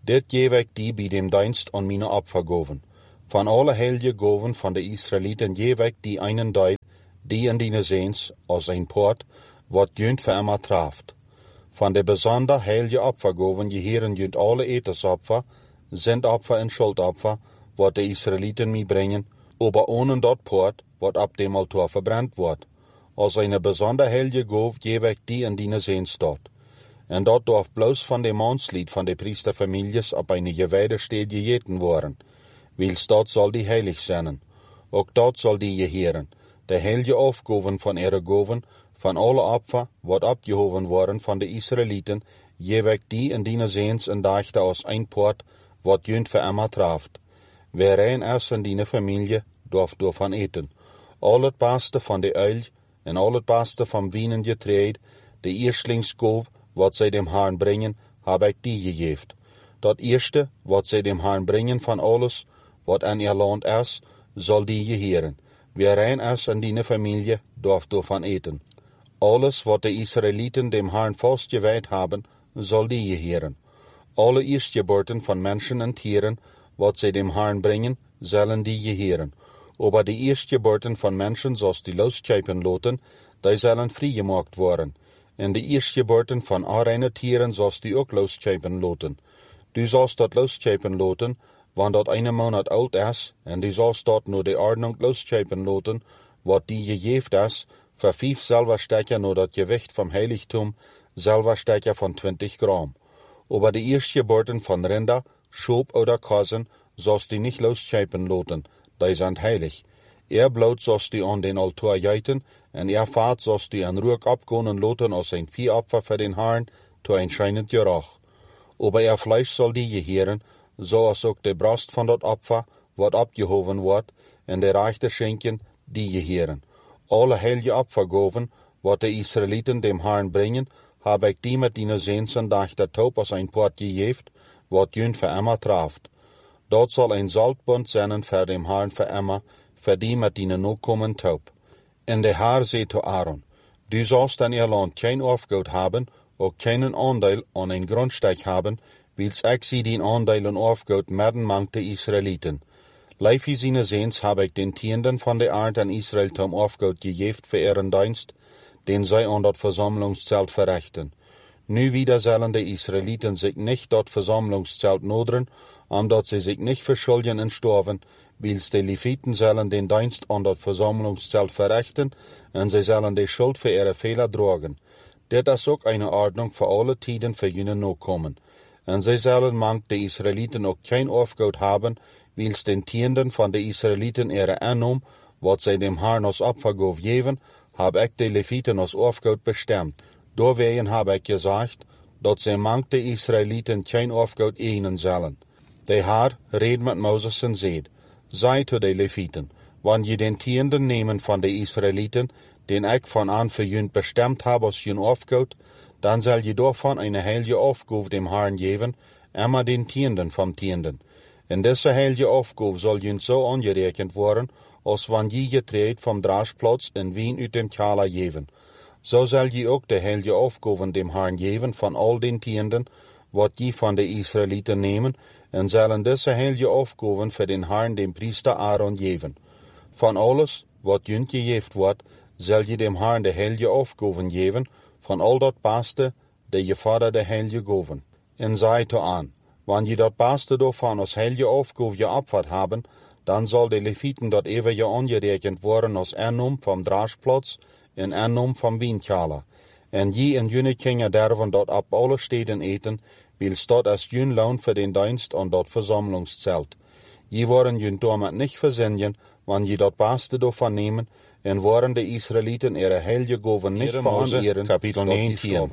S1: Dit geef ik die bij dem dienst aan mijn opfergoven. Van alle heilige goven van de Israëlieten geef ik die einen deel, die in die zeens, als een poort, wat junt voor immer traft. Van de besonder heilige opfergoven geheren junt alle etensopfer, zendopfer en schuldopfer, wat de Israëlieten mij brengen, aber ohne dat poort, wat op dem altaar verbrannt wordt. Als een besonder heilige goof geef ik die in die zeens staat. En dat dorf bloos van de manslied van de priesterfamilies op een gewijde steed gegeten worden. Wils dat zal die heilig zijn. Ook dat zal die geheren. De heilige afgoven van ihre goven, van alle opfer, wat opgehoven worden van de Israëlieten, geef ik die in die zeens en dachte als een poort, wat junt voor immer traft. Wer een is in die familie, dorf door van eten. Al het beste van de uil en al het beste van wienen getreed, de eerstlingsgoof, wat zij dem Herrn brengen, heb ik die gegeven. Dat eerste, wat zij dem Herrn brengen van alles, wat aan ihr land is, zal die geheren. Wie rein is in die familie, dorf daarvan eten. Alles, wat de Israëlieten dem Herrn vastgewijd hebben, zal die geheren. Alle eerstgeboorten van mensen en tieren, wat zij dem Herrn brengen, zullen die geheren. Aber de eerstgeboorten van mensen, zoals die losschepen loten, die zullen vrijgemaakt worden. En de eerstgeboorten van arreine tieren, zoals die ook losschepen loten. Du zoals dat losschepen loten, want dat een maand oud is, en du zoals dat naar de ordnung losschepen loten, wat die gegeven is, voor vijf zilverstekken naar dat gewicht van heiligtum, zilverstekken van twintig gram. Aber de eerstgeboorten van rinder, schoop oder kassen, zoals die niet losschepen loten, die zijn heilig. Er bloot zoals die aan den altaar juiten, en er vaart zoals die aan rook opkonen loten als een viehopfer voor den Herrn, to een schijnend gerach. Aber er Fleisch zal die geheren, zoals ook de brast van dat opfer, wat opgehoven wordt, en de rechte schenken, die geheren. Alle heilige opfergoven, wat de Israëlieten dem Herrn brengen, heb ik die met die zeensen dag der taub als een poort gegeven, wat junt voor immer traft. Dat zal een zaltbund zijn voor dem Herrn voor immer, voor die met die no komen taub. En de Herr zei to Aaron, du sollst in ihr land kein Aufgoed haben, ook keinen aandeel aan een grundsteg hebben, wils ik sie den aandeel en Aufgoed midden mang de Israëlieten. Leifie sine zeens heb ik den tienden van de aard aan Israël tom Aufgoed gegeven voor ihren dienst, den zij aan dat versammlungszelt verrichten. Nu wieder zullen de Israëlieten zich niet dat versammlungszelt noderen, omdat ze zich niet verschulden en storven, wils de Leviten zullen den dienst aan dat versammlungszelt verrichten, en zij zullen de schuld voor ihre Fehler dragen. Dit is ook een ordnung voor alle tijden voor jullie nakomen. En zij zullen mank de Israëlieten ook geen Aufgoed hebben, wils den tienden van de Israëlieten ihre aannom, wat zij dem Herrn als opfergof geven, heb ik de Leviten als Aufgoed bestemd. Doorwegen heb ik gezegd, dat zij mank de Israëlieten geen Aufgoed eenen zullen. De Heer reed met Mozes en zeid, zei to de Leviten, wanneer je den tienden nemen van de Israëlieten, den ik van aan voor jullie bestemd heb als jullie Aufgoed, dan zal je daarvan een heilige Aufgoed dem Herrn geven, immer den tienden van tienden. En deze heilige Aufgoed zal jullie zo aangerekend worden, als wanneer je getreed vom Draagplaats en wien uit dem Kala geven. Zo zal je ook de heilige Aufgoeden dem Herrn geven van al den tienden, wat je van de Israëlieten nemen, en zullen deze heilige Aufgoeden voor den Herrn dem priester Aaron geven. Van alles, wat junt gegeven wordt, zal je dem Herrn de heilige Aufgoeden geven, van al dat beste, de je vader de heilige goven. En zei to aan, wanneer je dat beste daarvan als heilige Aufgoed geopfert hebben, dan zal de Leviten dat even je aangerekend worden als aannom vom Draagplaats en aannom vom Wijnkala. En je en jullie kinderen derven dat op alle steden eten, wils dat als jun loon voor den dienst aan dat versammlungszelt. Je worden jun damit niet verzinnen, wanneer je dat beste daarvan nemen, en worden de Israëlieten ihre heilige goven niet veranderen.
S2: Kapitel negentien.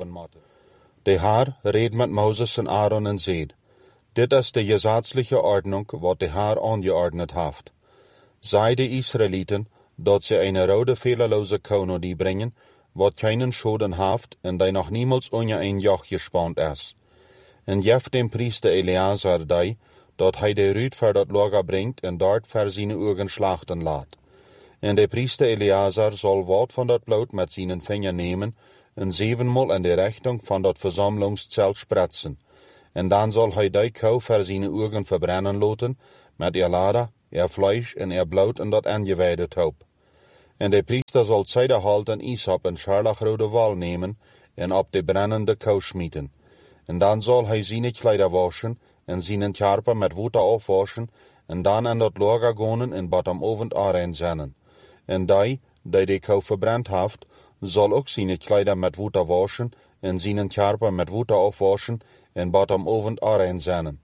S1: De Heer reed met Mozes en Aaron en zeid, dit is de gesetzliche ordnung, wat de Heer aangeordnet heeft. Zij de Israëlieten, dat ze een rode fehlerloze kono die brengen, wat keinen Schoden heeft, en die nog niemals onder een joch gespannt is. En jef dem priester Eleazar die, dat hij de ruut voor dat lager brengt, en dort voor zijn ogen slachten laat. En de priester Eleazar zal wat van dat bloed met zijn vinger nemen, en zevenmaal in de richting van dat versammlungszelt spretsen. en dan zal hij die kou voor zijn ogen verbrennen laten, met ihr Lader, ihr Fleisch en ihr Blut en dat angeweide Taub. En de priester zal zijderhalt en Isop en scharlachrode wal nemen, en op de brennende kou schmieten. En dan zal hij zijn kleider waschen, en zijn charpen met water afwaschen, en dan aan dat lager gaan en bad am ovend aanrein zennen. En die, die de kou verbrand heeft, zal ook zijn kleider met water waschen, en zijn charpen met water afwaschen, en bad am ovend aanrein zennen.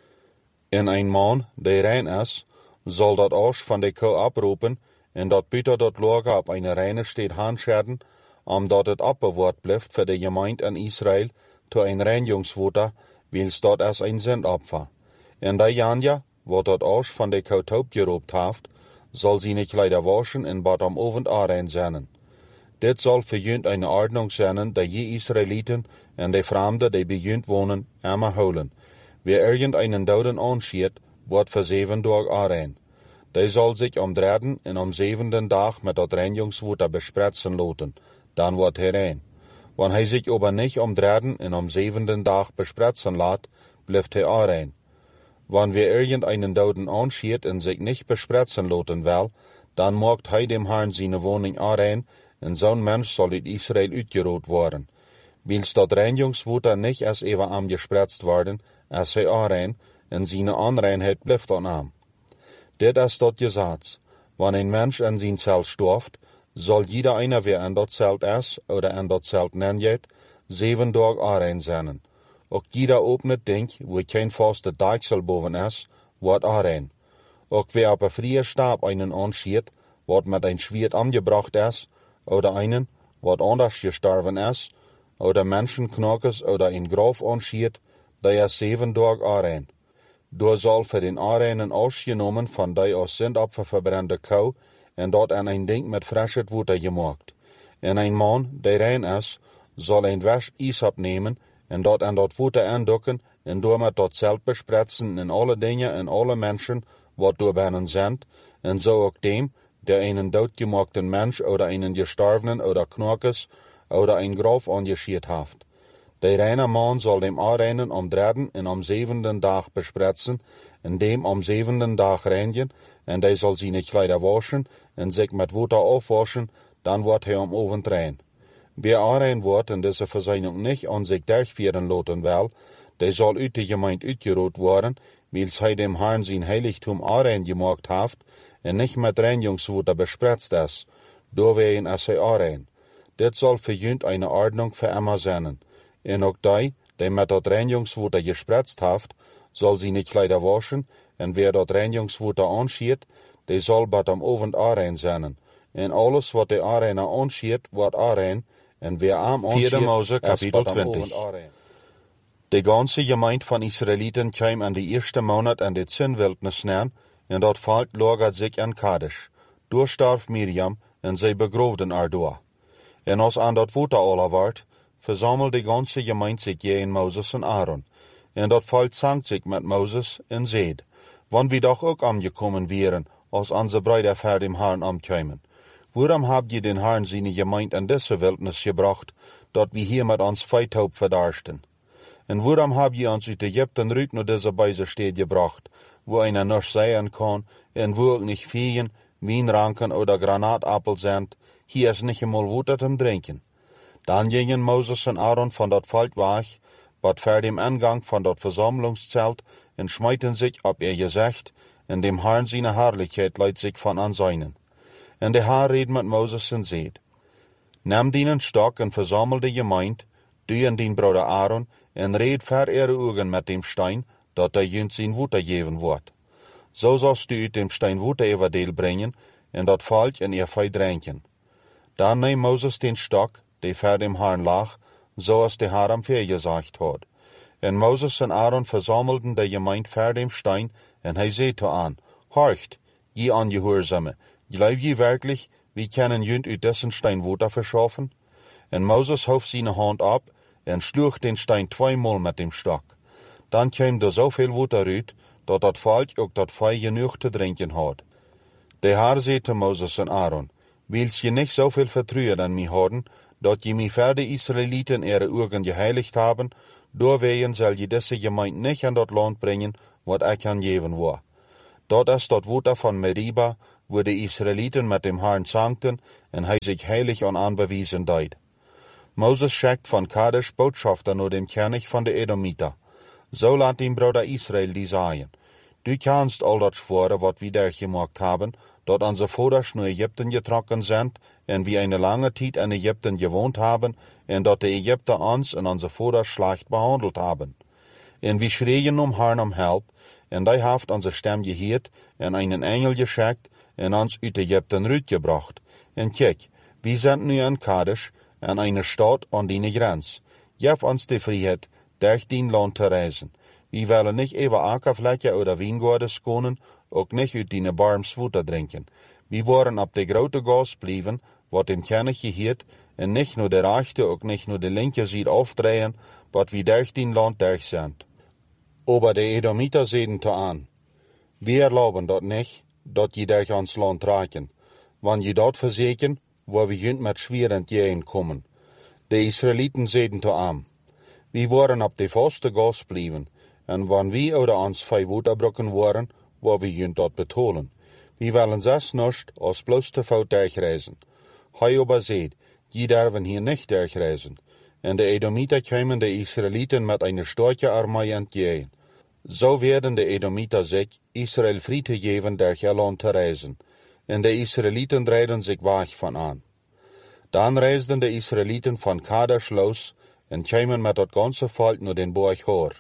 S1: En een man, die rein is, zal dat asch van de kou abroepen, en dat buiten dat lager op een reine steed handscherden, omdat het abbewaard blijft voor de gemeente in Israël, to een reinigingswater, wils dat als een zendopfer. En die Janja, wat dat asch van de kou taub geroopt heeft, zal zijn kleider waschen en bad am ovend aanrein zennen. Dit zal voor junt een ordnung zijn, dat je Israëlieten en de Fremden die bij junt wonen, immer houden. Wie irgendeinen doden aanschiet, wordt voor zeven dagen aanrein. Die zal zich om derden en om zevenden dag met dat reinigingswater bespretsen laten, dan wordt hij rein. Wanneer hij zich aber niet om derden en om zevenden dag bespretsen laat, blijft hij aanrein. Wanneer wie irgendeinen doden aanschiet en zich niet bespretsen laten wil, dan maakt hij dem Herrn zijn woning aanrein, en zo'n mens zal uit Israël uitgeroot worden. Wils dat reinigingswater niet als even am gespretst worden, als hij aanrein, en zijn aanreinheid blijft dan aan. Dit is dat gezag. Wanneer een mens in zijn cel storft, zal jeder einer wie in dat cel is, oder in dat cel nenjet, zeven dagen aanrein zijn. Ook jeder opnet ding, wo geen vaste deiksel boven is, wordt aanrein. Ook wie op een vrije stab einen anschiet, wat met een Schwert angebracht is, oder einen, wat anders gestorven is, oder Menschenknokkes oder een Graf anschiet, die is zeven dagen aanrein. Door zal voor den aanreinen ausgenomen van die als zendopfer verbrande kou, en dat aan een ding met frisches water gemaakt. En een man, die rein is, zal een wasch Isop nemen, en dat aan dat water aandokken, en door met dat zelf bespretsen in alle dingen en alle mensen, wat door binnen zijn, en zo ook dem, der einen doodgemaakten mens, oder einen gestorvenen, oder Knokkes, oder een Graf angeschiet heeft. De reine man zal dem aanreinen om derden en om zevenden dag bespretsen, en dem om zevenden dag reinigen, en hij zal zijn kleider waschen, en zich met water afwaschen, dan wordt hij om ovend rein. Wie aanrein wordt en deze verzeining niet aan zich durchführen laten wil, die zal uit de gemeente uitgeroot worden, wils hij dem Herrn zijn heiligtum aanrein gemaakt heeft, en niet met reinigingswater bespretst is, doorwegen als hij aanrein. Dit zal voor junt een ordnung voor immer zijn. En ook die, die met dat reinigingswater gespretst heeft, zal zijn kleider waschen, en wie dat reinigingswater anschiet, die zal bad am ovend aanrein zijn. En alles wat de aanreiner anschiet, wordt aanrein, en wie am anschiet,
S2: Vierde Mose, kapitel twintig.
S1: De ganze gemeente van Israëlieten kwam aan de eerste maand aan de Zinwildnis neer, en dat volk lagert zich aan Kadesh. Door starf Miriam, en zij begroofden haar door. En als aan dat water alle werd, verzamelde de ganze gemeente zich jeen Moses en Aaron. En dat volk zangt zich met Moses en zeid, wanneer we doch ook aangekomen wären, als onze bruider voor dem Herrn aankwamen. Waarom habt je den Herrn zijn gemeente in deze wildnis gebracht, dat we hier met ons feithoop verdarsten? En waarom habt je ons uit Egypten ruit naar deze beise steed gebracht, wo einer noch sein kann, en wo ook nicht Feen, Wienranken oder Granatappel sind, hier is nicht einmal Water zum Trinken. Dann gingen Moses en Aaron van dat volk weg, wat voor dem Eingang van dat Versammlungszelt, en schmeiten sich op ihr Gezicht, en dem Herrn seine Herrlichkeit leidt sich van aanzijnen. En de Herr reed met Moses en zeid, neem dienen stok en verzamel de gemeente, du en dien broeder Aaron, en reed ver ihre ogen met dem Stein, dat hij junt zijn water geven wordt. Zo zalst du uit dem Stein water everdeel brengen, en dat volk in ihr vee drinken. Dan neem Moses den stok, die voor dem Herrn lag, zoals de Herr am gezegd had. En Moses en Aaron versammelden de gemeente voor dem Stein, en hij zei to aan, horcht, je Angehoorzame, geloof je werkelijk, wie kunnen junt uit dessen Stein water verschaffen? En Moses hoef zijn hand op, en sloeg den Stein tweemaal met dem stok. Dan kwam er zoveel water uit, dat dat volk ook dat vee genoeg te drinken had. De Herr zei te Moses en Aaron, wils je niet zoveel vertrouwen in mij houden, dat je mij verder Israëlieten ihre Augen geheiligt haben, doorwegen zal je deze gemeente nicht aan dat land brengen, wat ik aan geven wil. Dat is dat Water van Meriba, wo de Israëlieten met dem Herrn zankten, en hij zich heilig aan aanbewiesen deed. Moses schickt van Kadesh Botschafter naar dem König van de Edomiter. So laat dem Bruder Israel die sagen. Du kannst all dat schworen, wat wir durchgemacht haben, dat onze vaders naar Ägypten getrokken zijn, en wie eine lange tijd in Ägypten gewohnt haben, en dat de Ägypter ons en onze vaders schlecht behandelt haben. En wie schreien um Herrn um Help, en die heeft onze stem gehoord, en einen Engel geschickt, en ons uit Ägypten uitgebracht. En kijk, wir sind nu in Kadesh, en eine Stadt an die Grenz. Geef ons de vrijheid, durch dien Land te reizen. Wir willen nicht über Ackerflächen oder Weingärten skonen, ook nicht uit die Barms Water drinken. Wir wollen ab de grote Gas blijven, wat dem König gehiert, en nicht nur der rechte, ook nicht nur de linke Seite aufdrehen, wat wir durch dien Land durch sind. Aber de Edomiter sehen te an. Wir erlauben dat nicht, dat je durch ons Land reiken. Wann je dat verzeken, wo wir jünd met schweren Jähen kommen. De Israeliten sehen te an. Wir wollen ab de vaste Gas blijven, en wann wir oder ons vijf Waterbrücken waren, wo wir jünd dat betolen. Wir wollen zes nicht, als bloß te fout durchreisen. Hij aber seht, je derven hier nicht durchreisen. En de Edomiter kämen de Israeliten met eine starke Armee entgegen. So werden de Edomiter sich Israel Friede geben, durch ihr Land te reisen. En de Israeliten drehen sich weg von an. Dann reisden de Israeliten von Kadesh los, en kämen met dat ganze Volk naar den Berg Hor.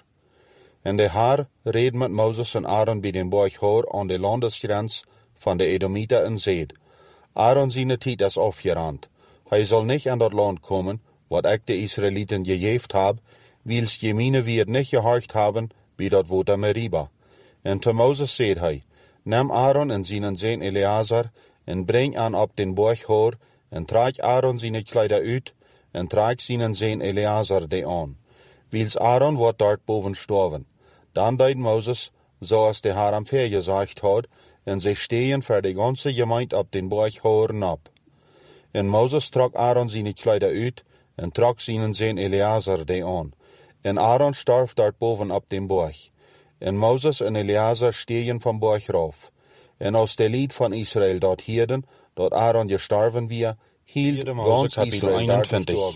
S1: En de Herr reed met Moses en Aaron bij den Berg Hor aan de landesgrens van de Edomiter en zeid, Aaron zijn tijd is afgerand. Hij zal niet aan dat land komen, wat ik de Israeliten gegeven heb, wils je mine weer niet gehorcht hebben, bij dat Water Meriba. En te Moses zeid hij, neem Aaron en zijn zoon Eleazar, en breng aan op den Berg Hor, en trage Aaron zijn kleider uit, en trage zijn zoon Eleazar die aan. Wils Aaron wordt dort boven sterven. Dan deed Moses, zoals de Herr am Ver gezegd had, en zij stehen voor de ganze gemeente op den Berg Horen op. En Moses trok Aaron zijn kleider uit, en trok zijn zoon Eleazar die aan. En Aaron starf dort boven op den Berg. En Moses en Eleazar stehen vom Berg rauf. En als de lied van Israël dort hierden, dat Aaron gestorven weer, hield ganz Israël eenentwintig.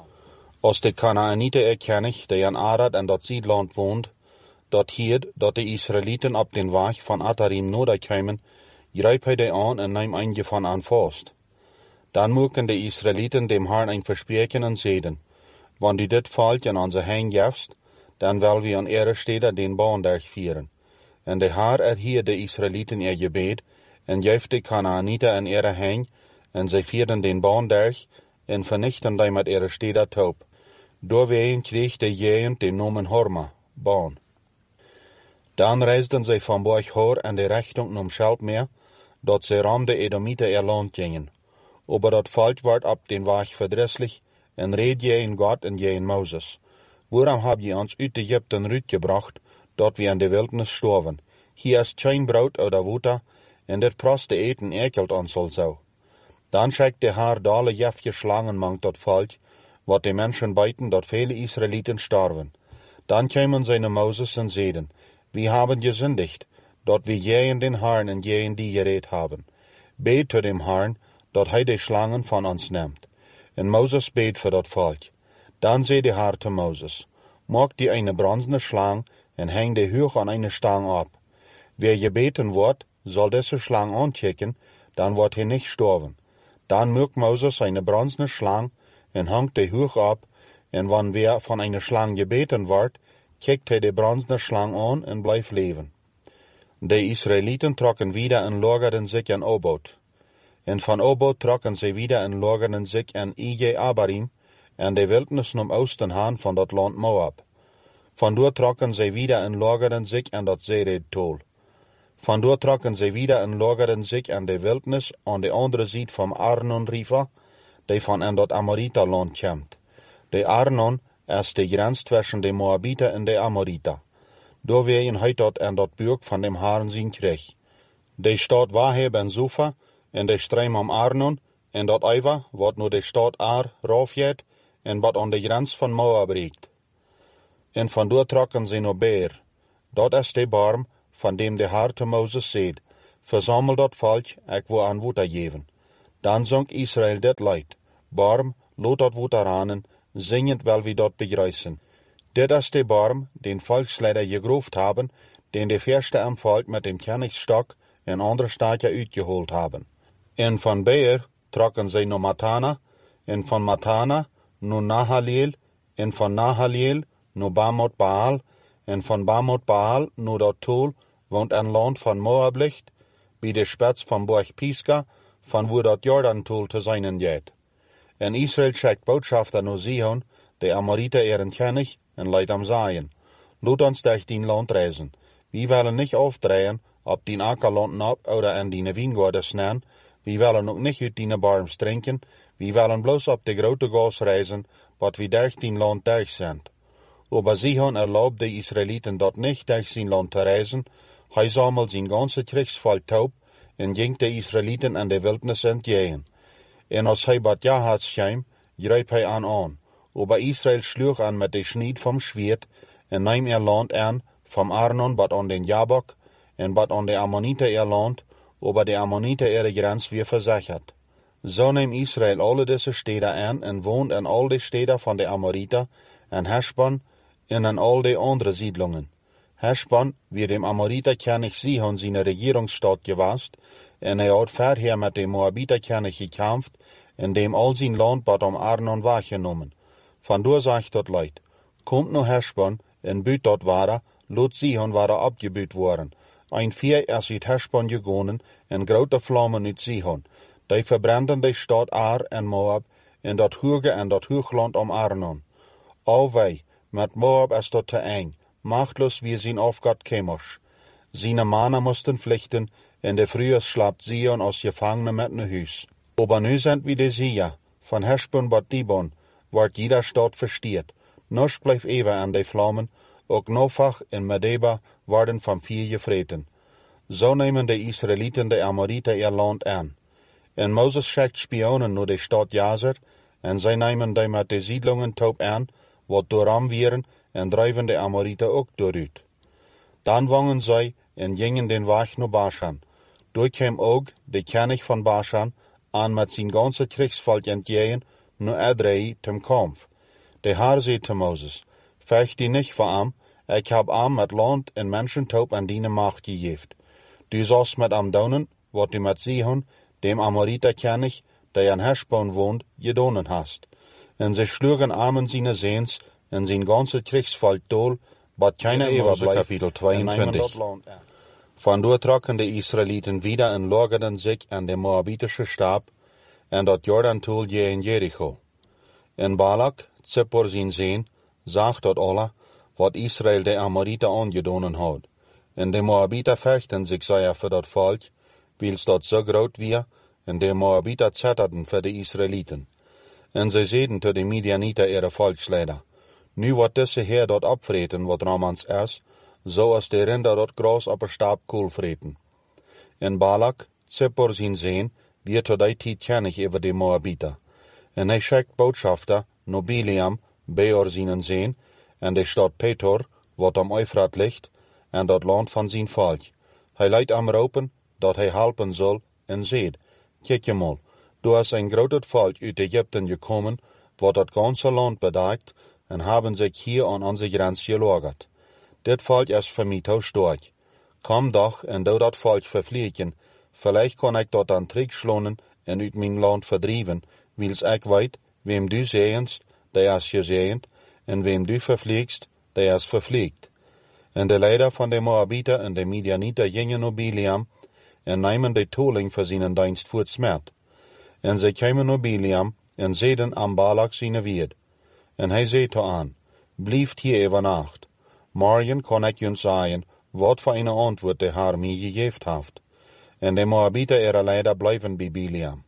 S1: Als de Kanaanite erkennig, die in Arad en dat Siedland woont, dat hierd dat de Israëlieten op den Weg van Atarim noderkeimen, grijp hij die aan en neem een van aan vast. Dan moeken de Israëlieten dem Herrn een verspreken en zeden, wann du dit volk in onze heen gevst, dan wel we aan ihre steden den baan durchvieren. En de Herr erhier de Israëlieten ihr gebed, en geeft de Kanaanite in ihre heen, en zij vieren den baan durch, en vernichten die met ihre steden taub. Doorwegen kreeg de Jähen den Namen Horma, baan. Dan reisden zij van Berg Hor en de Richtung um Schelpmeer, dat zij ram de Edomiter ihr Land gingen. Aber dat volk werd op den Weg verdrisslich, en reed je in God en je in Moses. Waarom heb je ons uit Ägypten uitgebracht, dat we in de wildernis sterven? Hier is geen brood oder water, en dit proste eten ekelt ons al zo. Dan schickt de Herr dale jefje slangen mangt dat volk, wat de mensen bijten, dat vele Israëlieten sterven. Dan kwamen zij naar Moses en zeiden, we hebben gesündigt, dat we je den Herrn en je die gereed hebben. Beet tot dem Herrn, dat hij de slangen van ons neemt. En Moses beet voor dat volk. Dan zei de Herr te Moses, maak die eine bronzene slang en hang die hoog aan eine stang op. Wer gebeten wordt, zal deze slang aanchecken, dan wordt hij niet sterven. Dan maakt Moses eine bronzene slang en hangt die hoog op, en wann wer van eine slang gebeten wordt, kijkt hij de bronzene slang aan en blijft leven. De Israëlieten trokken wieder en lagerden zich in Obot. En van Obot trokken zij wieder en lagerden zich in Ije Abarim, en de wildnis om oosten haan van dat land Moab. Vandoor trokken zij wieder en lagerden zich in dat Zered-tol. Vandoor trokken zij wieder en lagerden zich in de wildnis aan de andere zijde van Arnon River, die van in dat Amorita-land komt. De Arnon is de grens tussen de Moabiter en de Amorita. Door wegen hij dat in dat buurt van dem Herrn zijn kreeg. De stad Waheb en Sufa, en de stream om Arnon, en dat Eiva, wat nu de stad Ar raufjet, en wat aan de grens van Moab riekt. En van door trokken ze naar Beer. Dat is de barm, van dem de Heer te Moses zeid, verzamel dat volk, ik wil aan water geven. Dan zong Israël dit lied, barm, loot dat water aan, zingend wel wie dat begrijzen. Dit is de barm, den volksleider gegroefd hebben, den de verste am volk met dem Königsstok en andere staatje uitgeholt hebben. En van Beer trokken zij naar Matana, en van Matana naar Nahaleel, en van Nahaleel naar Bamot Baal, en van Bamot Baal naar dat Tol, woont een land van Moab ligt, bij de spits van Borg Pisga, van wo dat Jordan-Tol te zijn gaat. En Israël schickt boodschafter naar Sihon, de Amoriter eren König, en leidt am Zayen. Laat ons durch dien Land reisen. Wir willen nicht aufdrehen, ob dien Ackerland ab oder in dien Wijngaarden snaan. Wir willen ook nicht uit dien Barms trinken. Wir willen bloß op de grote Gas reisen, wat wir durch dien Land durch sind. Aber Sihon erlaubt de Israeliten dat nicht durch sein Land te reisen. Hij sammelt zijn ganze Kriegsvolk taub en ging de Israeliten in de Wildnis entgegen. En als hij bat Jahats schijm, greep hij aan aan. Aber Israel schlug an mit de Schnied vom Schwert en nahm er Land an, vom Arnon bat an den Jabok en bat an de Ammoniter er Land, aber de Ammoniter ihre Grenz weer versichert. So nahm Israel alle diese Städte an en wohnt in all de Städte von de Amoriter, en Heshbon en in all de andere Siedlungen. Heshbon, wie dem Amoriter König Sihon seine Regierungsstadt gewast, en er hat vorher mit dem Moabiter König gekämpft, in dem all sein Land bat am Arnon wahrgenommen. Van door sagt dat Leid, kommt no Heshbon, en büt dat wara, lot Sihon wara abgebüt worden. Ein vier is uit Heshbon gegonen, en grote vlammen uit Sihon. Die verbranden de stad Ar en Moab, en dat hoge en dat hoogland om Arnon. Al wij, met Moab is dat te eng, machtlos wie zijn afgat kemers. Seine mannen moesten vluchten, en de vroeger slaapt Sihon als gevangene met ne huis. Aber nu sind wir de Sia, van Heshbon bat Dibon, wordt jeder stad verstiert. Noch blijft even aan de vlammen, ook Nofach en Medeba worden van vier gevreten. Zo nemen de Israëlieten de Amoriter ihr Land aan. En Moses schickt Spionen naar de stad Jazer, en zij nemen die met de Siedlungen taub aan, wat dooram wieren, en drijven de Amoriter ook dooruit. Dan wangen zij en gingen den Weg naar Bashan. Door kwam ook de König van Bashan aan met zijn ganze Kriegsvolk entgegen, naar Edrei zum Kampf. De Heer zei te Moses, vecht die nicht voor am, ik heb am met land en mensen taub aan die macht gegeven. Du sollst met am donen, wat du met Sihon, dem Amoriter König, der in Heshbon wohnt, gedonen hast. En ze schlugen armen seine Sehns, en zijn ganze Kriegsvolk dol, bat keine Ewer Kapitel zweiundzwanzig. Van door trokken de Israeliten wieder en lagerden zich aan de Moabitische Stab, en dat Jordan-Tol je in Jericho. En Balak, Zippor zijn zeen, zag dat alle, wat Israël de Amoriter aangedonen had. En de Moabiter vechten zich zeer voor dat volk, wils dat zo groot weer, en de Moabiter zetterden voor de Israeliten. En zij zeiden tot de Midianiter ihre volksleider, nu wordt deze Heer dat opvreten wat Ramans is, zo als de rinder dat gras op een stab kool vreten. En Balak, Zippor zijn zeen, weer tot die tijd kennig over de Moabiter. En hij schickt boodschafter naar Biliam, Beor zijn zeen, en de stad Petor, wat am Euphrat ligt, en dat land van zijn volk. Hij leidt am roepen, dat hij helpen zal, en zeid, kijk je mal, du is een groot volk uit Egypten gekomen, wat dat ganze land bedekt, en hebben zich hier aan onze grens gelagert. Dit volk is voor mij te sterk. Kom doch en doe dat volk vervliegen, vielleicht kan ik dat dan terugslonen en uit mijn land verdrijven, wils ik weet, wem du zegenst, der is gezegend, en wem du vervliegst, der is vervliegt. En de leider van de Moabiter en de Midianiter gingen naar Biliam, en namen de toling voor zijn dienst voor het smet. En zij kwamen naar Biliam, en zeiden aan Balak zijn weerd. En hij zei te aan, blijft hier over nacht. Morgen kan ik junt zeggen, wat voor een antwoord de Heer mij gegeven heeft. En de Moabiter ihre leider blijven bij Biliam.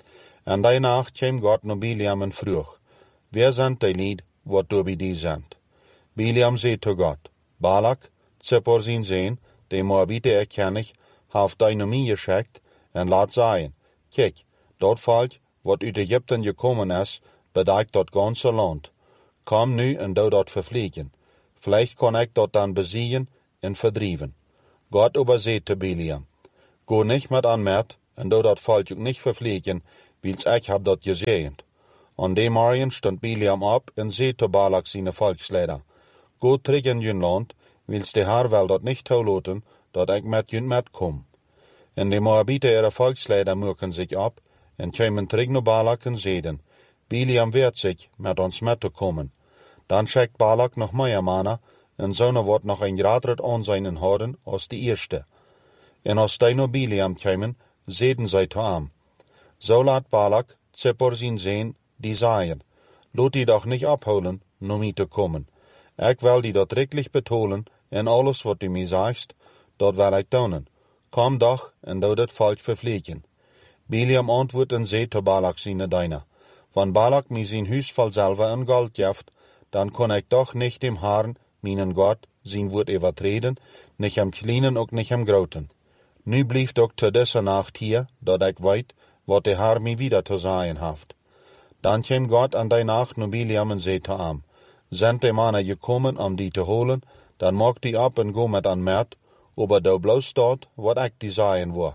S1: En die nacht kwam God naar Biliam en vroeg, wer zijn die lied, wat du bij die zendt? Biliam zei te God, Balak, Zippor zijn zeen, de Moabiter erkennig, heeft die naar mij geschickt, en laat zeggen, kijk, dat volk, wat uit Egypten gekommen is, bedeckt dat ganze land. Kom nu en doe dat vervliegen. Vielleicht kan ik dat dan besiegen en verdrieven. Gott aber seht te Biliam, go nicht mit an Mert, en doe dat volk ook nicht vervliegen, wils ich hab dat gesehen. An dem Morgen stond Biliam op en zei te Balak seine Volksleider, go terug in jun land, wils de Herr wel dat nicht toelaten, dat ik met jun met kom. En de Moabiter ihre Volksleider murken sich ab, en kwamen terug naar Balak en zeiden, Biliam wehrt sich, met ons met te komen. Dan schickt Balak nog meer mannen, en zonen wordt nog een groter aanzien houden als de eerste. En als die naar Biliam kwamen, zeiden zij te hem, zo laat Balak Zippor zijn zeen, die zeien, laat die doch nicht abholen, om mij te komen. Ik wil die dat rechtlich betonen, en alles wat du mij sagst, dat wil ik doen. Kom doch, en doe dat volk vervliegen. Biliam antwoordt en zei te Balak seine Diener, wenn Balak mij zijn huis vol zilver en gold geeft, dan kon ik doch nicht dem Herrn, meinen Gott, zijn woord overtreden, nicht am kleinen ook nicht am groten. Nu blieft ook te deze nacht hier, dat ik weet, wat de Herr mij wieder te zeggen heeft. Dan kwam Gott an die Nacht naar Biliam en zei te hem, zijn de mannen gekomen om die te holen, dan mag die op en go met an Mert, aber da bloß staat, wat ik die zeggen wil.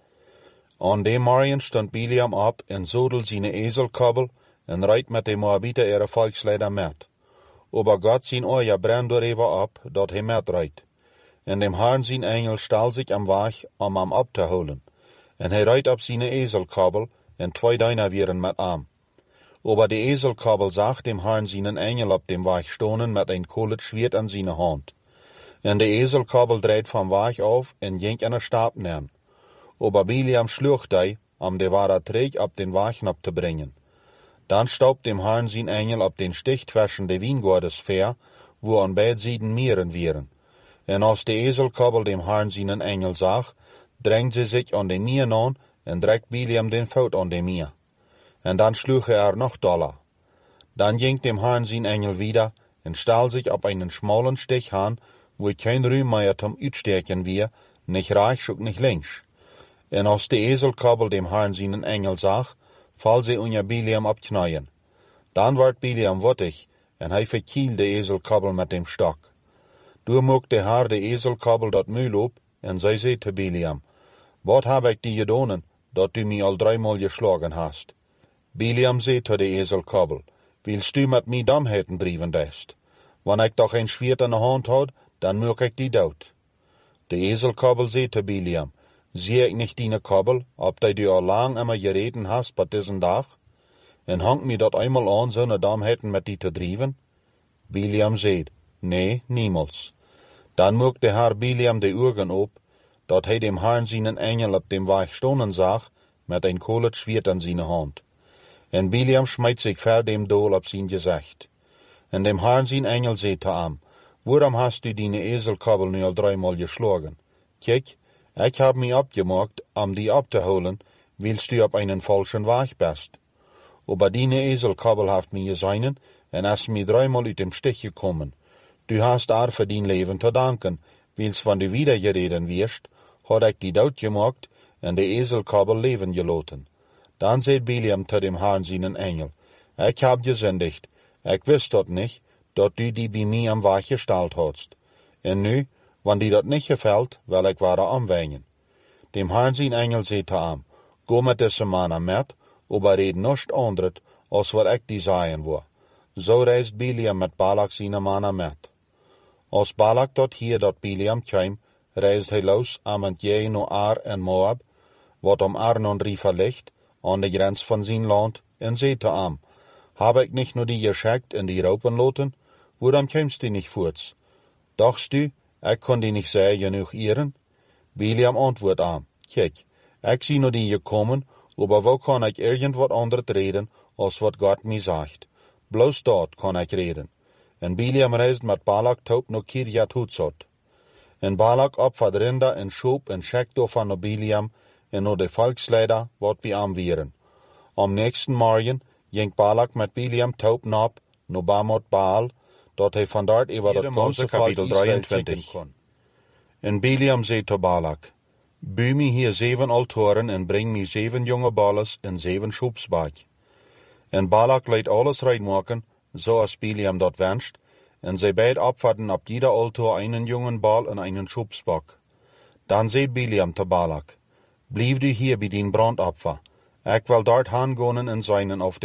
S1: An dem Morgen stond Biliam op en zodel seine Eselkobbel en reit met de Moabiter ihre Volksleider Mert. Aber Gott sein Ohr brennt door op, dat hij Mert reit. En dem Herrn sein Engel stal sich am Weg, om am abzuholen. En hij reit op seine Eselkobbel, en twee Diener wieren met am. Aber de Eselkobbel zag dem Herrn seinen Engel op dem Weg stonen met een kolet Schwert an seine Hand. En de Eselkobbel dreht vom Weg auf en ging an der Stab neern. Aber Biliam schluch die, om de ware Träg op den Weg ab te bringen. Dan staubt dem Herrn sein Engel op den Stich zwischen de Wiengordes ver, wo an beid Seiten Mieren wieren. En als de Eselkobbel dem Herrn seinen Engel zag, drängt sie sich an den Mieren an en dreckt Biliam den Fout an den Mier. En dan schluch er noch doller. Dan ging dem Herrn sein Engel wieder en stal sich op einen schmalen Stich an, wo kein Rühm mehr zum Utstärken wir, nicht rechts und nicht links. En als de Eselkobbel dem Herrn seinen Engel zag, fall sie unter Biliam abknien. Dan ward Biliam wottig, en hij verkiel de Eselkobbel met dem Stock. Du moog de Herr de Eselkobbel dat Mühl op, en zij zei te Biliam, wat heb ik die gedonen, dat du mij al dreimal geschlagen hast? Biliam zei te de Eselkobbel, willst du met mij Domheiten drijven dest? Wanneer ik doch een Schwert in de hand houd, dan moog ik die dood. De Eselkobbel zei te Biliam, zie ik nicht die Kobbel, ob die du al lang immer gereden hast bei diesen Tag? En hangt mir dat einmal an, so ne Domheiten met die te drijven? Biliam zei, nee, niemals. Dan moog de Herr Biliam de Augen op, dat hij dem Herrn seinen Engel op dem Weg stonen zag, met een kolet Schwert an seine Hand. En Biliam schmeidt sich ver dem Dol op sein Gesicht. En dem Herrn sein Engel zei te am, waarom hast du die Eselkobbel nu al dreimal geschlagen? Kijk, ich hab mich abgemacht, um die abzuholen, willst du auf einen falschen Weg bist. Aber die Eselkobbel hat mir gesehen, en ist mir dreimal aus dem Stich gekommen. Du hast auch für dein Leben zu danken, wils wenn du wieder gereden wirst, hat ich die dood gemacht, en de Eselkobbel leben gelassen. Dann sagt Biliam zu dem Herrn seinen Engel, ich hab gesündigt, ich wusste dort nicht, dat du die bei mir am Weg gestellt hast. En nu, wenn die dat nicht gefällt, will ich ware anwägen. Dem Herrn sein Engel zei te am, go mit diese Mannen mit, aber red nichts anderes, als wat ich die sagen will. So reist Biliam mit Balak seine Mannen mit. Als Balak dort hier dat Biliam kwam, reist hij los am entgegen naar Ar en Moab, wat om Arnon River ligt, an de grens van zijn land, en zei te am, hab ich nicht nur die geschickt en die raupen loten, waarom kommst du nicht voorts? Dachtst du, ich kon die nicht sehr genug ehren? Biliam antwoordt aan, kijk, ich zie nur die gekommen, aber wo kann ich irgendwas anderes reden, als wat Gott mir sagt? Bloß dort kann ich reden. En Biliam reist met Balak taub naar Kirjat Hutzot. En Balak opfert Rinder en schoop en schickt van naar Biliam en naar de Volksleider, wat bij am wieren. Am nächsten Morgen ging Balak met Biliam taub nab, naar Bamot Baal, dat hij van dort over dat ganze kapitel drieëntwintig kon. En Biliam zei te Balak, Bou me hier zeven altoren en breng me zeven jonge balles en zeven schopsbak. En Balak leidt alles reitmaken, zoals Biliam dat wenscht, en zij beid opvatten op jeder altor einen jungen bal en einen schopsbak. Dan zei Biliam te Balak, blijf du hier bij dien brandopfer. Ik wil dort hangonen en zijnen auf